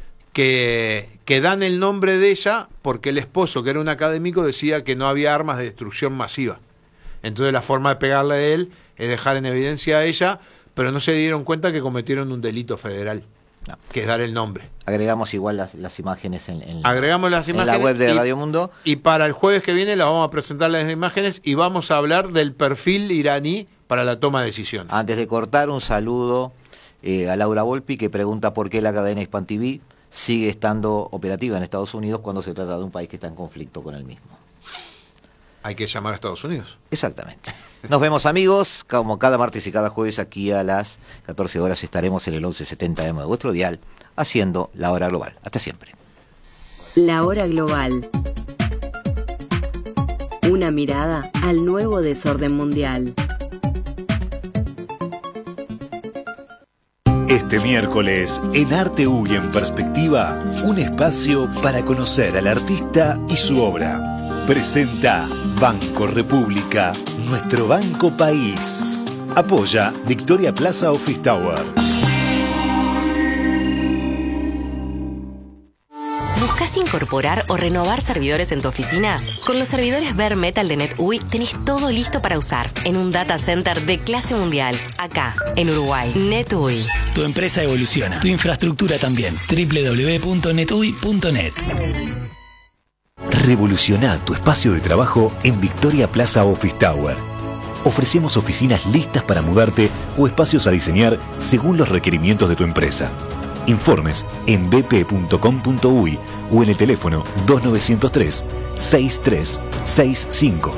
que, que dan el nombre de ella porque el esposo, que era un académico, decía que no había armas de destrucción masiva. Entonces la forma de pegarle a él es dejar en evidencia a ella, pero no se dieron cuenta que cometieron un delito federal, no. que es dar el nombre. Agregamos igual las, las imágenes en, en, Agregamos las imágenes en la web de y, Radio Mundo. Y para el jueves que viene las vamos a presentar las imágenes y vamos a hablar del perfil iraní para la toma de decisiones. Antes de cortar, un saludo eh, a Laura Volpi, que pregunta por qué la cadena Hispan T V sigue estando operativa en Estados Unidos cuando se trata de un país que está en conflicto con el mismo. Hay que llamar a Estados Unidos. Exactamente. Nos vemos, amigos, como cada martes y cada jueves aquí a las catorce horas estaremos en el once setenta eme de vuestro dial haciendo La Hora Global. Hasta siempre. La Hora Global. Una mirada al nuevo desorden mundial. Este miércoles, en Arte U y en Perspectiva, un espacio para conocer al artista y su obra. Presenta Banco República, nuestro banco país. Apoya Victoria Plaza Office Tower. ¿Buscas incorporar o renovar servidores en tu oficina? Con los servidores Bare Metal de NetUI tenés todo listo para usar en un data center de clase mundial, acá, en Uruguay. NetUI. Tu empresa evoluciona, tu infraestructura también. doble u doble u doble u punto netui punto net. Revoluciona tu espacio de trabajo en Victoria Plaza Office Tower. Ofrecemos oficinas listas para mudarte o espacios a diseñar según los requerimientos de tu empresa. Informes en b p punto com punto u y o en el teléfono dos nueve cero tres, seis tres seis cinco.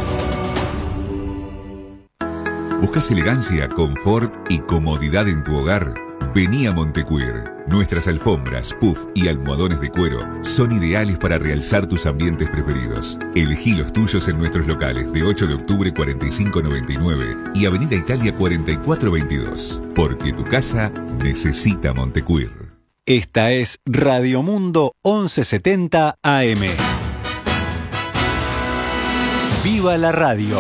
¿Buscas elegancia, confort y comodidad en tu hogar? Vení a Montecuir. Nuestras alfombras, puff y almohadones de cuero son ideales para realzar tus ambientes preferidos. Elegí los tuyos en nuestros locales de ocho de octubre cuarenta y cinco noventa y nueve y Avenida Italia cuarenta y cuatro veintidós. Porque tu casa necesita Montecuir. Esta es Radio Mundo once setenta A M. ¡Viva la radio!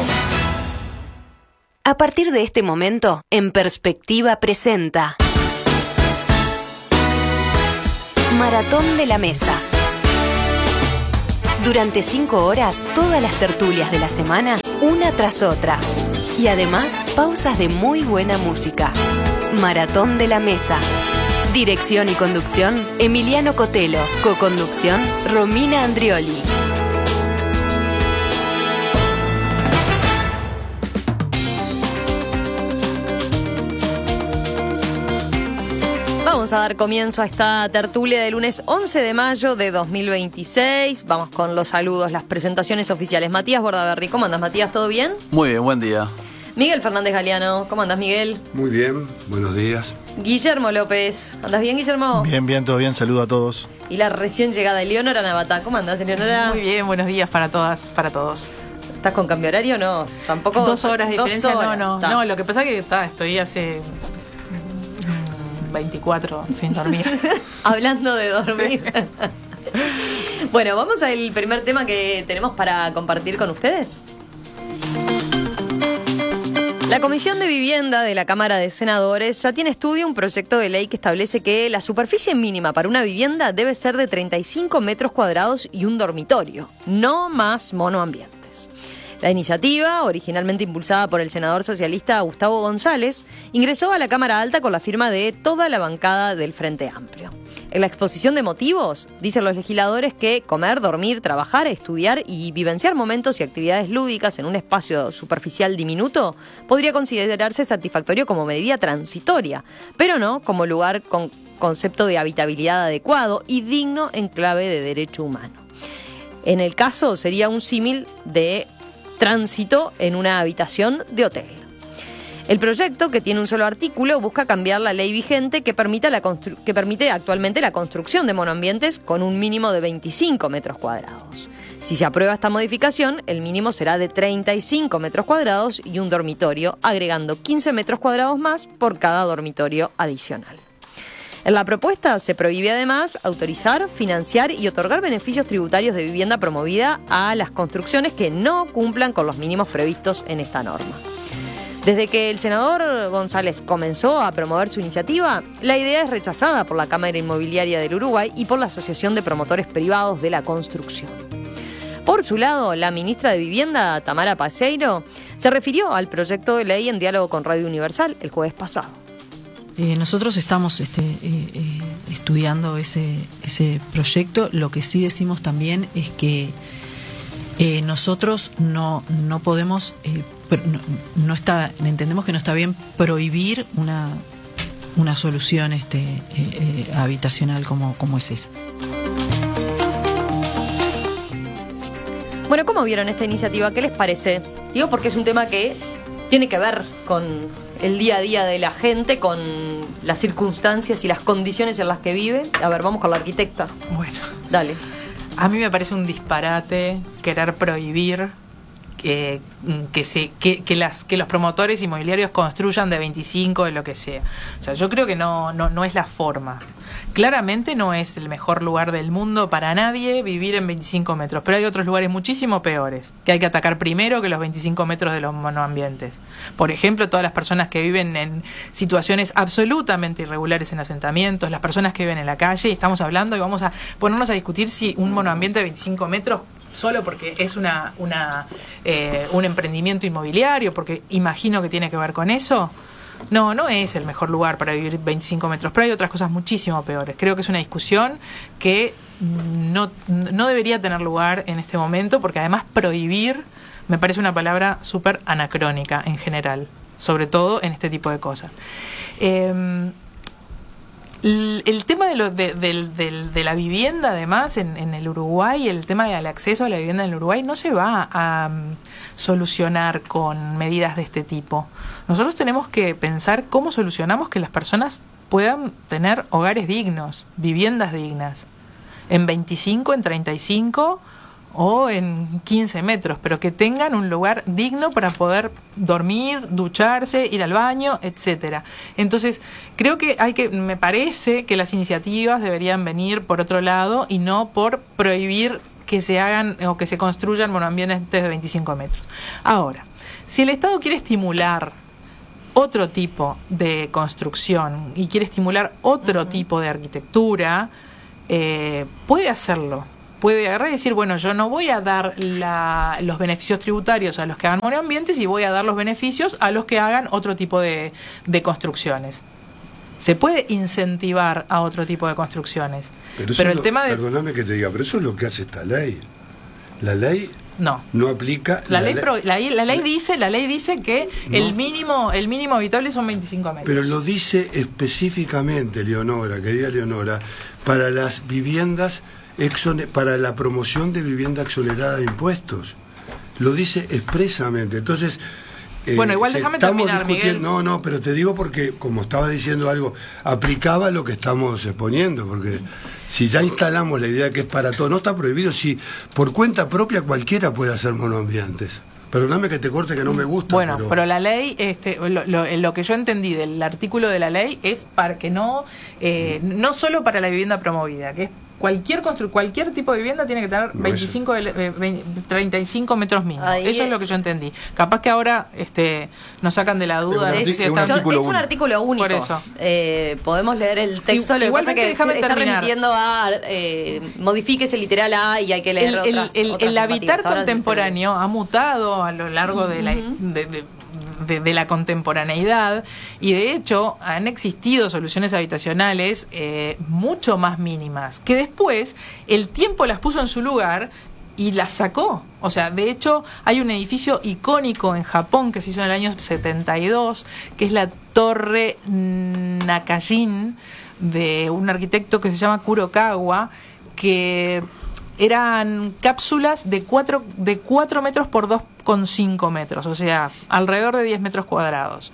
A partir de este momento, En Perspectiva presenta Maratón de la Mesa. Durante cinco horas, todas las tertulias de la semana, una tras otra. Y además, pausas de muy buena música. Maratón de la Mesa. Dirección y conducción, Emiliano Cotelo. Coconducción, Romina Andrioli. Vamos a dar comienzo a esta tertulia del lunes once de mayo de dos mil veintiséis. Vamos con los saludos, las presentaciones oficiales. Matías Bordaberry, ¿cómo andas, Matías? ¿Todo bien? Muy bien, buen día. Miguel Fernández Galeano, ¿cómo andas, Miguel? Muy bien, buenos días. Guillermo López, ¿andas bien, Guillermo? Bien, bien, todo bien, saludo a todos. Y la recién llegada Eleonora Navatá, ¿cómo andás, Eleonora? Muy bien, buenos días para todas, para todos. ¿Estás con cambio horario o no? Tampoco. Dos horas de diferencia, horas, no, no. Ta. No, lo que pasa es que está, estoy hace veinticuatro sin dormir. Hablando de dormir. Sí. Bueno, vamos al primer tema que tenemos para compartir con ustedes. La Comisión de Vivienda de la Cámara de Senadores ya tiene estudio un proyecto de ley que establece que la superficie mínima para una vivienda debe ser de treinta y cinco metros cuadrados y un dormitorio, no más monoambientes. La iniciativa, originalmente impulsada por el senador socialista Gustavo González, ingresó a la Cámara Alta con la firma de toda la bancada del Frente Amplio. En la exposición de motivos, dicen los legisladores que comer, dormir, trabajar, estudiar y vivenciar momentos y actividades lúdicas en un espacio superficial diminuto podría considerarse satisfactorio como medida transitoria, pero no como lugar con concepto de habitabilidad adecuado y digno en clave de derecho humano. En el caso sería un símil de tránsito en una habitación de hotel. El proyecto, que tiene un solo artículo, busca cambiar la ley vigente que, permita la constru- que permite actualmente la construcción de monoambientes con un mínimo de veinticinco metros cuadrados. Si se aprueba esta modificación, el mínimo será de treinta y cinco metros cuadrados y un dormitorio, agregando quince metros cuadrados más por cada dormitorio adicional. En la propuesta se prohíbe además autorizar, financiar y otorgar beneficios tributarios de vivienda promovida a las construcciones que no cumplan con los mínimos previstos en esta norma. Desde que el senador González comenzó a promover su iniciativa, la idea es rechazada por la Cámara Inmobiliaria del Uruguay y por la Asociación de Promotores Privados de la Construcción. Por su lado, la ministra de Vivienda, Tamara Paseiro, se refirió al proyecto de ley en diálogo con Radio Universal el jueves pasado. Eh, nosotros estamos este, eh, eh, estudiando ese, ese proyecto. Lo que sí decimos también es que eh, nosotros no, no podemos, eh, no, no está, entendemos que no está bien prohibir una, una solución este, eh, eh, habitacional como, como es esa. Bueno, ¿cómo vieron esta iniciativa? ¿Qué les parece? Digo porque es un tema que tiene que ver con el día a día de la gente, con las circunstancias y las condiciones en las que vive. A ver, vamos con la arquitecta. Bueno, dale. A mí me parece un disparate querer prohibir eh, que, se, que, que, las, que los promotores inmobiliarios construyan de veinticinco, de lo que sea. O sea, yo creo que no, no, no es la forma. Claramente no es el mejor lugar del mundo para nadie vivir en veinticinco metros, pero hay otros lugares muchísimo peores que hay que atacar primero que los veinticinco metros de los monoambientes. Por ejemplo, todas las personas que viven en situaciones absolutamente irregulares en asentamientos, las personas que viven en la calle, y estamos hablando y vamos a ponernos a discutir si un monoambiente de veinticinco metros, solo porque es una, una eh, un emprendimiento inmobiliario, porque imagino que tiene que ver con eso. No, no es el mejor lugar para vivir veinticinco metros, pero hay otras cosas muchísimo peores. Creo que es una discusión que no, no debería tener lugar en este momento, porque además prohibir me parece una palabra súper anacrónica en general, sobre todo en este tipo de cosas. Eh, el, el tema de, lo, de, de, de, de la vivienda, además, en, en el Uruguay, el tema del acceso a la vivienda en el Uruguay no se va a um, solucionar con medidas de este tipo. Nosotros tenemos que pensar cómo solucionamos que las personas puedan tener hogares dignos, viviendas dignas, en veinticinco, en treinta y cinco o en quince metros, pero que tengan un lugar digno para poder dormir, ducharse, ir al baño, etcétera. Entonces, creo que hay que, me parece que las iniciativas deberían venir por otro lado y no por prohibir que se hagan o que se construyan monoambientes de veinticinco metros. Ahora, si el Estado quiere estimular otro tipo de construcción y quiere estimular otro uh-huh. tipo de arquitectura, eh, puede hacerlo. Puede agarrar y decir, bueno, yo no voy a dar la, los beneficios tributarios a los que hagan monoambientes y voy a dar los beneficios a los que hagan otro tipo de, de construcciones. Se puede incentivar a otro tipo de construcciones. Pero, pero el lo, tema de... Perdóname que te diga, pero eso es lo que hace esta ley. La ley no, no aplica... La, la, ley, ley, pro, la, la ley dice la ley dice que no, el mínimo el mínimo habitable son veinticinco metros. Pero lo dice específicamente, Leonora, querida Leonora, para las viviendas, exone, para la promoción de vivienda exonerada de impuestos. Lo dice expresamente. Entonces... Eh, bueno, igual déjame terminar, Miguel. No, no, pero te digo porque, como estaba diciendo algo, aplicaba lo que estamos exponiendo, porque si ya instalamos la idea que es para todo, no está prohibido, si por cuenta propia cualquiera puede hacer monoambientes. Perdóname que te corte, que no me gusta. Bueno, pero, pero la ley, este, lo, lo, lo que yo entendí del artículo de la ley es para que no, eh, no solo para la vivienda promovida, que es cualquier constru cualquier tipo de vivienda tiene que tener no veinticinco, eh, veinte, treinta y cinco metros mínimo. Ahí eso es lo que yo entendí. Capaz que ahora este, nos sacan de la duda. Es, si es, un, está... artículo es un artículo único. Por eso. Eh, podemos leer el texto. Lo que pasa que está remitiendo a eh, modifíquese literal A y hay que leer el, otras, el, el, otras el habitar ahora contemporáneo ha mutado a lo largo de la... De, de, De, de la contemporaneidad y de hecho han existido soluciones habitacionales eh, mucho más mínimas que después el tiempo las puso en su lugar y las sacó. O sea, de hecho hay un edificio icónico en Japón que se hizo en el año setenta y dos que es la Torre Nakajin de un arquitecto que se llama Kurokawa, que eran cápsulas de cuatro de cuatro metros por dos coma cinco metros, o sea, alrededor de diez metros cuadrados.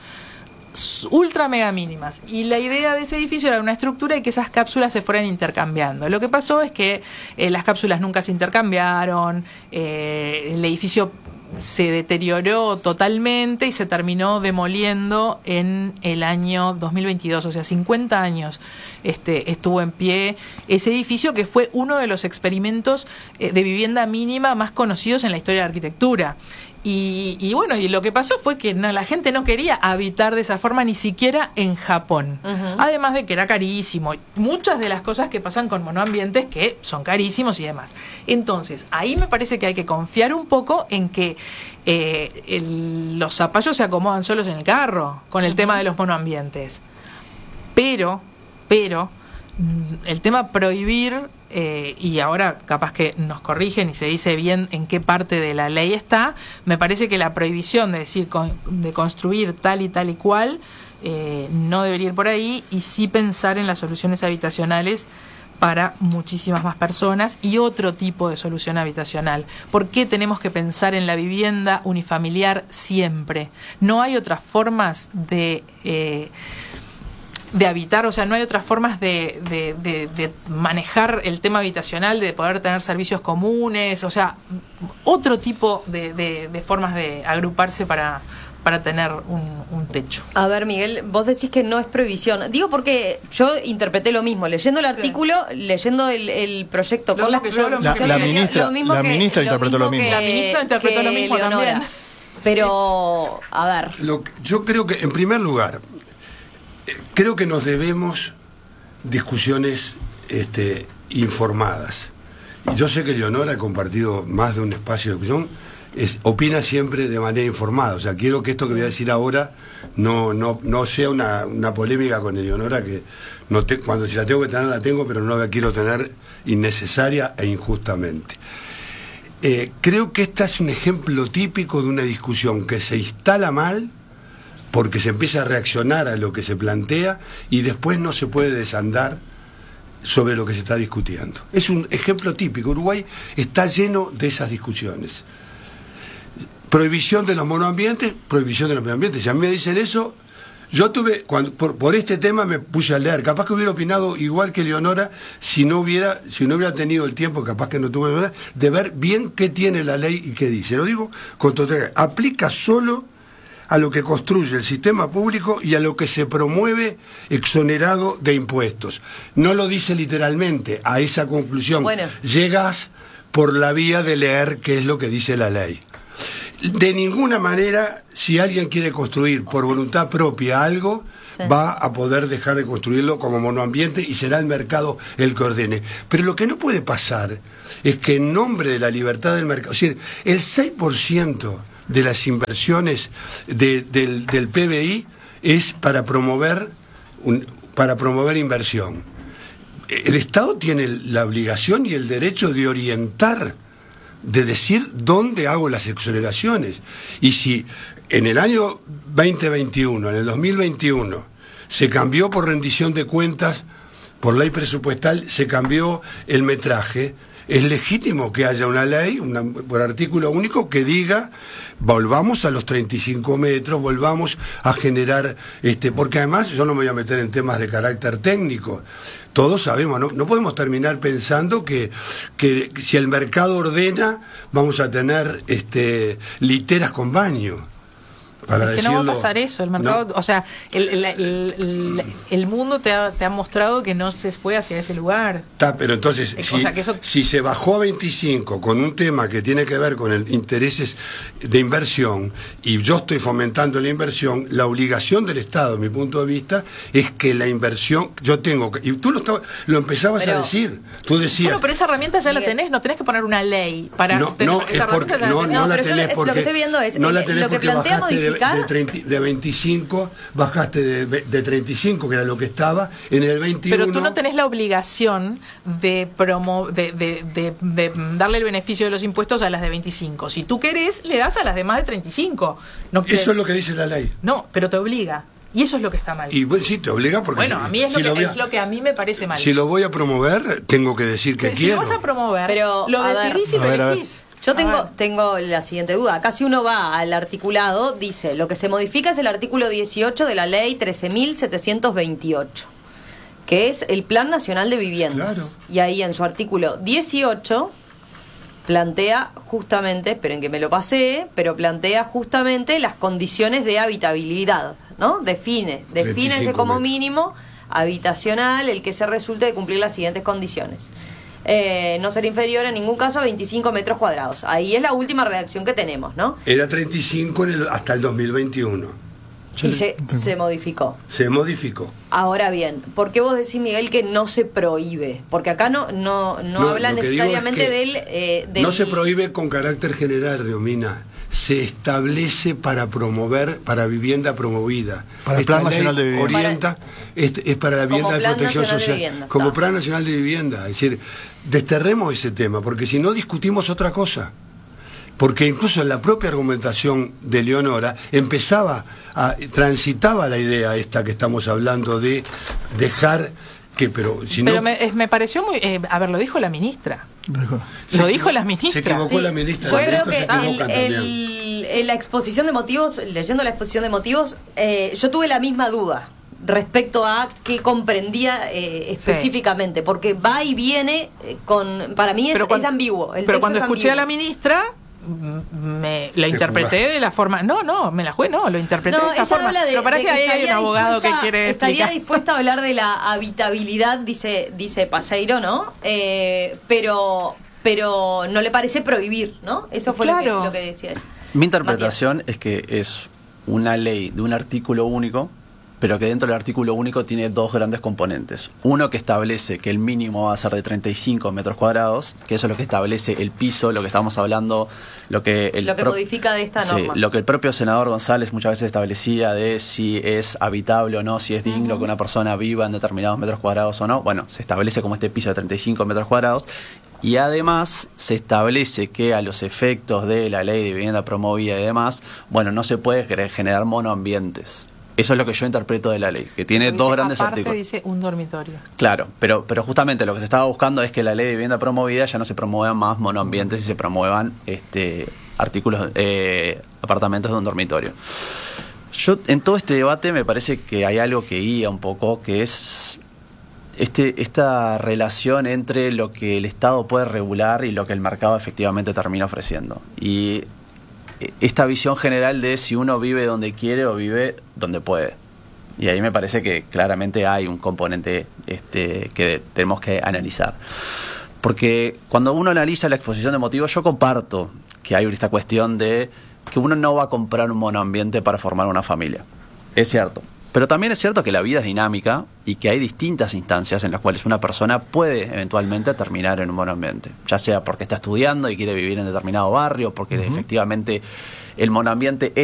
Ultra mega mínimas. Y la idea de ese edificio era una estructura y que esas cápsulas se fueran intercambiando. Lo que pasó es que eh, las cápsulas nunca se intercambiaron, eh, el edificio se deterioró totalmente y se terminó demoliendo en el año dos mil veintidós, o sea, cincuenta años este, estuvo en pie ese edificio, que fue uno de los experimentos eh, de vivienda mínima más conocidos en la historia de la arquitectura. Y, y bueno, y lo que pasó fue que no, la gente no quería habitar de esa forma, ni siquiera en Japón. Uh-huh. Además de que era carísimo. Muchas de las cosas que pasan con monoambientes que son carísimos y demás. Entonces, ahí me parece que hay que confiar un poco en que eh, el, los zapallos se acomodan solos en el carro con el uh-huh. tema de los monoambientes. Pero, pero, el tema prohibir... Eh, y ahora capaz que nos corrigen y se dice bien en qué parte de la ley está, me parece que la prohibición de decir con, de construir tal y tal y cual eh, no debería ir por ahí, y sí pensar en las soluciones habitacionales para muchísimas más personas y otro tipo de solución habitacional. ¿Por qué tenemos que pensar en la vivienda unifamiliar siempre? No hay otras formas de... Eh, de habitar, o sea, no hay otras formas de, de, de, de manejar el tema habitacional, de poder tener servicios comunes, o sea, otro tipo de, de, de formas de agruparse para, para tener un, un techo. A ver, Miguel, vos decís que no es prohibición. Digo porque yo interpreté lo mismo, leyendo el artículo, sí. leyendo el, el proyecto lo con las que yo lo la, la ministra, lo mismo la que, ministra lo interpretó mismo lo mismo. Que, la ministra interpretó lo mismo Leonora. también. Pero, a ver. Lo, yo creo que, en primer lugar, creo que nos debemos discusiones este, informadas. Y yo sé que Leonora ha compartido más de un espacio de discusión, es, opina siempre de manera informada. O sea, quiero que esto que voy a decir ahora no, no, no sea una, una polémica con Leonora, que no te, cuando si la tengo que tener la tengo, pero no la quiero tener innecesaria e injustamente. Eh, creo que este es un ejemplo típico de una discusión que se instala mal, porque se empieza a reaccionar a lo que se plantea y después no se puede desandar sobre lo que se está discutiendo. Es un ejemplo típico. Uruguay está lleno de esas discusiones. Prohibición de los monoambientes, prohibición de los monoambientes. Si a mí me dicen eso, yo tuve, cuando, por, por este tema me puse a leer. Capaz que hubiera opinado igual que Leonora si no hubiera, si no hubiera tenido el tiempo, capaz que no tuve Leonora, de ver bien qué tiene la ley y qué dice. Lo digo con total. Aplica solo a lo que construye el sistema público y a lo que se promueve exonerado de impuestos. No lo dice literalmente, a esa conclusión bueno. llegas por la vía de leer qué es lo que dice la ley. De ninguna manera, si alguien quiere construir por voluntad propia algo, sí, va a poder dejar de construirlo como monoambiente y será el mercado el que ordene. Pero lo que no puede pasar es que en nombre de la libertad del mercado, es decir, el seis por ciento de las inversiones de, del, del P B I es para promover, un, para promover inversión. El Estado tiene la obligación y el derecho de orientar, de decir dónde hago las exoneraciones. Y si en el año veinte veintiuno, en el dos mil veintiuno, se cambió por rendición de cuentas, por ley presupuestal, se cambió el metraje, es legítimo que haya una ley, una, por artículo único, que diga, volvamos a los treinta y cinco metros, volvamos a generar, este, porque además yo no me voy a meter en temas de carácter técnico. Todos sabemos, no, no podemos terminar pensando que, que si el mercado ordena, vamos a tener este, literas con baño. Para es que decirlo, no va a pasar eso, el mercado, no. o sea, el, el, el, el, el mundo te ha, te ha mostrado que no se fue hacia ese lugar. Está, pero entonces, Es, si, o sea, que eso... si se bajó a veinticinco con un tema que tiene que ver con el intereses de inversión, y yo estoy fomentando la inversión, la obligación del Estado, desde mi punto de vista, es que la inversión, yo tengo que, y tú lo, estaba, lo empezabas Pero, a decir, tú decías... Bueno, pero esa herramienta ya la Miguel. tenés, no tenés que poner una ley para... No, tener, no, esa es porque, herramienta ya no, la tenés. no No, la pero yo tenés lo- porque... lo que estoy viendo es, no la el- tenés lo que porque plantea bajaste de, modificar- de, treinta, de veinticinco, bajaste de, de treinta y cinco, que era lo que estaba, en el veintiuno... Pero tú no tenés la obligación de, promo, de, de, de, de darle el beneficio de los impuestos a las de veinticinco. Si tú querés, le das a las demás de treinta y cinco. No, Eso te- es lo que dice la ley. No, pero te obliga. Y eso es lo que está mal. Y bueno, sí, te obliga porque... Bueno, si- a mí es, si lo, que, voy a- es lo que a mí me parece mal. Si lo voy a promover, tengo que decir que si quiero. lo vas a promover, Pero, lo a ver. decidís y A ver, lo a ver. elegís. Yo A tengo, ver. tengo la siguiente duda. Acá si uno va al articulado, dice, lo que se modifica es el artículo dieciocho de la ley trece mil setecientos veintiocho, que es el Plan Nacional de Viviendas. Claro. Y ahí en su artículo dieciocho plantea justamente, esperen que me lo pasé, pero plantea justamente las condiciones de habitabilidad, ¿no? Define, define ese como metros. mínimo habitacional el que se resulte de cumplir las siguientes condiciones. Eh, no ser inferior en ningún caso a veinticinco metros cuadrados. Ahí es la última redacción que tenemos, ¿no? Era treinta y cinco en el, hasta el dos mil veintiuno. Y se, se modificó. Se modificó. Ahora bien, ¿por qué vos decís, Miguel, que no se prohíbe? Porque acá no no, no, No, habla lo que digo necesariamente es que del, eh, del... No se prohíbe con carácter general, Riomina. Se establece para promover, para vivienda promovida. Para el Esta Plan ley Nacional de Vivienda. Orienta, es, es para la Como vivienda de Plan protección Nacional de social. Vivienda, como está. Plan Nacional de Vivienda. Es decir, desterremos ese tema, porque si no discutimos otra cosa. Porque incluso en la propia argumentación de Leonora empezaba, a, transitaba la idea esta que estamos hablando de dejar que, pero si Pero no... me, es- me pareció muy... eh, a ver, lo dijo la ministra. Se Lo equi- dijo la ministra. Se equivocó Sí. la ministra. Yo la creo ministra que se equivocan el- también. el- en la exposición de motivos, leyendo la exposición de motivos, eh, yo tuve la misma duda respecto a qué comprendía eh, específicamente, porque va y viene eh, con... Para mí es, Pero cuan- es ambiguo. El Pero texto cuando es escuché a la ambiguo. ministra, m- me la Te interpreté jugaste. de la forma... No, no, me la jugué, no, lo interpreté No, de esta ella forma. habla de, Pero para de que ahí hay un estaría abogado que dispuesta- quiere estaría explicar. dispuesta a hablar de la habitabilidad, dice dice Paseiro, ¿no? Eh, pero pero no le parece prohibir, ¿no? Eso fue lo, que, Claro. lo que decía ella. Mi interpretación es que es una ley de un artículo único, pero que dentro del artículo único tiene dos grandes componentes. Uno que establece que el mínimo va a ser de treinta y cinco metros cuadrados, que eso es lo que establece el piso, lo que estamos hablando, lo que el Lo que pro- modifica de esta Sí, norma. lo que el propio senador González muchas veces establecía de si es habitable o no, si es digno Ujú. que una persona viva en determinados metros cuadrados o no. Bueno, se establece como este piso de treinta y cinco metros cuadrados. Y además se establece que a los efectos de la ley de vivienda promovida y demás, bueno, no se puede cre- generar monoambientes. Eso es lo que yo interpreto de la ley, que tiene dos grandes Aparte artículos. dice un dormitorio. Claro, pero, pero justamente lo que se estaba buscando es que la ley de vivienda promovida ya no se promuevan más monoambientes y se promuevan este, artículos, eh, apartamentos de un dormitorio. Yo en todo este debate me parece que hay algo que guía un poco, que es este, esta relación entre lo que el Estado puede regular y lo que el mercado efectivamente termina ofreciendo. Y esta visión general de si uno vive donde quiere o vive donde puede. Y ahí me parece que claramente hay un componente este, que tenemos que analizar. Porque cuando uno analiza la exposición de motivos, yo comparto que hay esta cuestión de que uno no va a comprar un monoambiente para formar una familia. Es cierto. Pero también es cierto que la vida es dinámica y que hay distintas instancias en las cuales una persona puede eventualmente terminar en un monoambiente. Ya sea porque está estudiando y quiere vivir en determinado barrio, porque uh-huh. efectivamente el monoambiente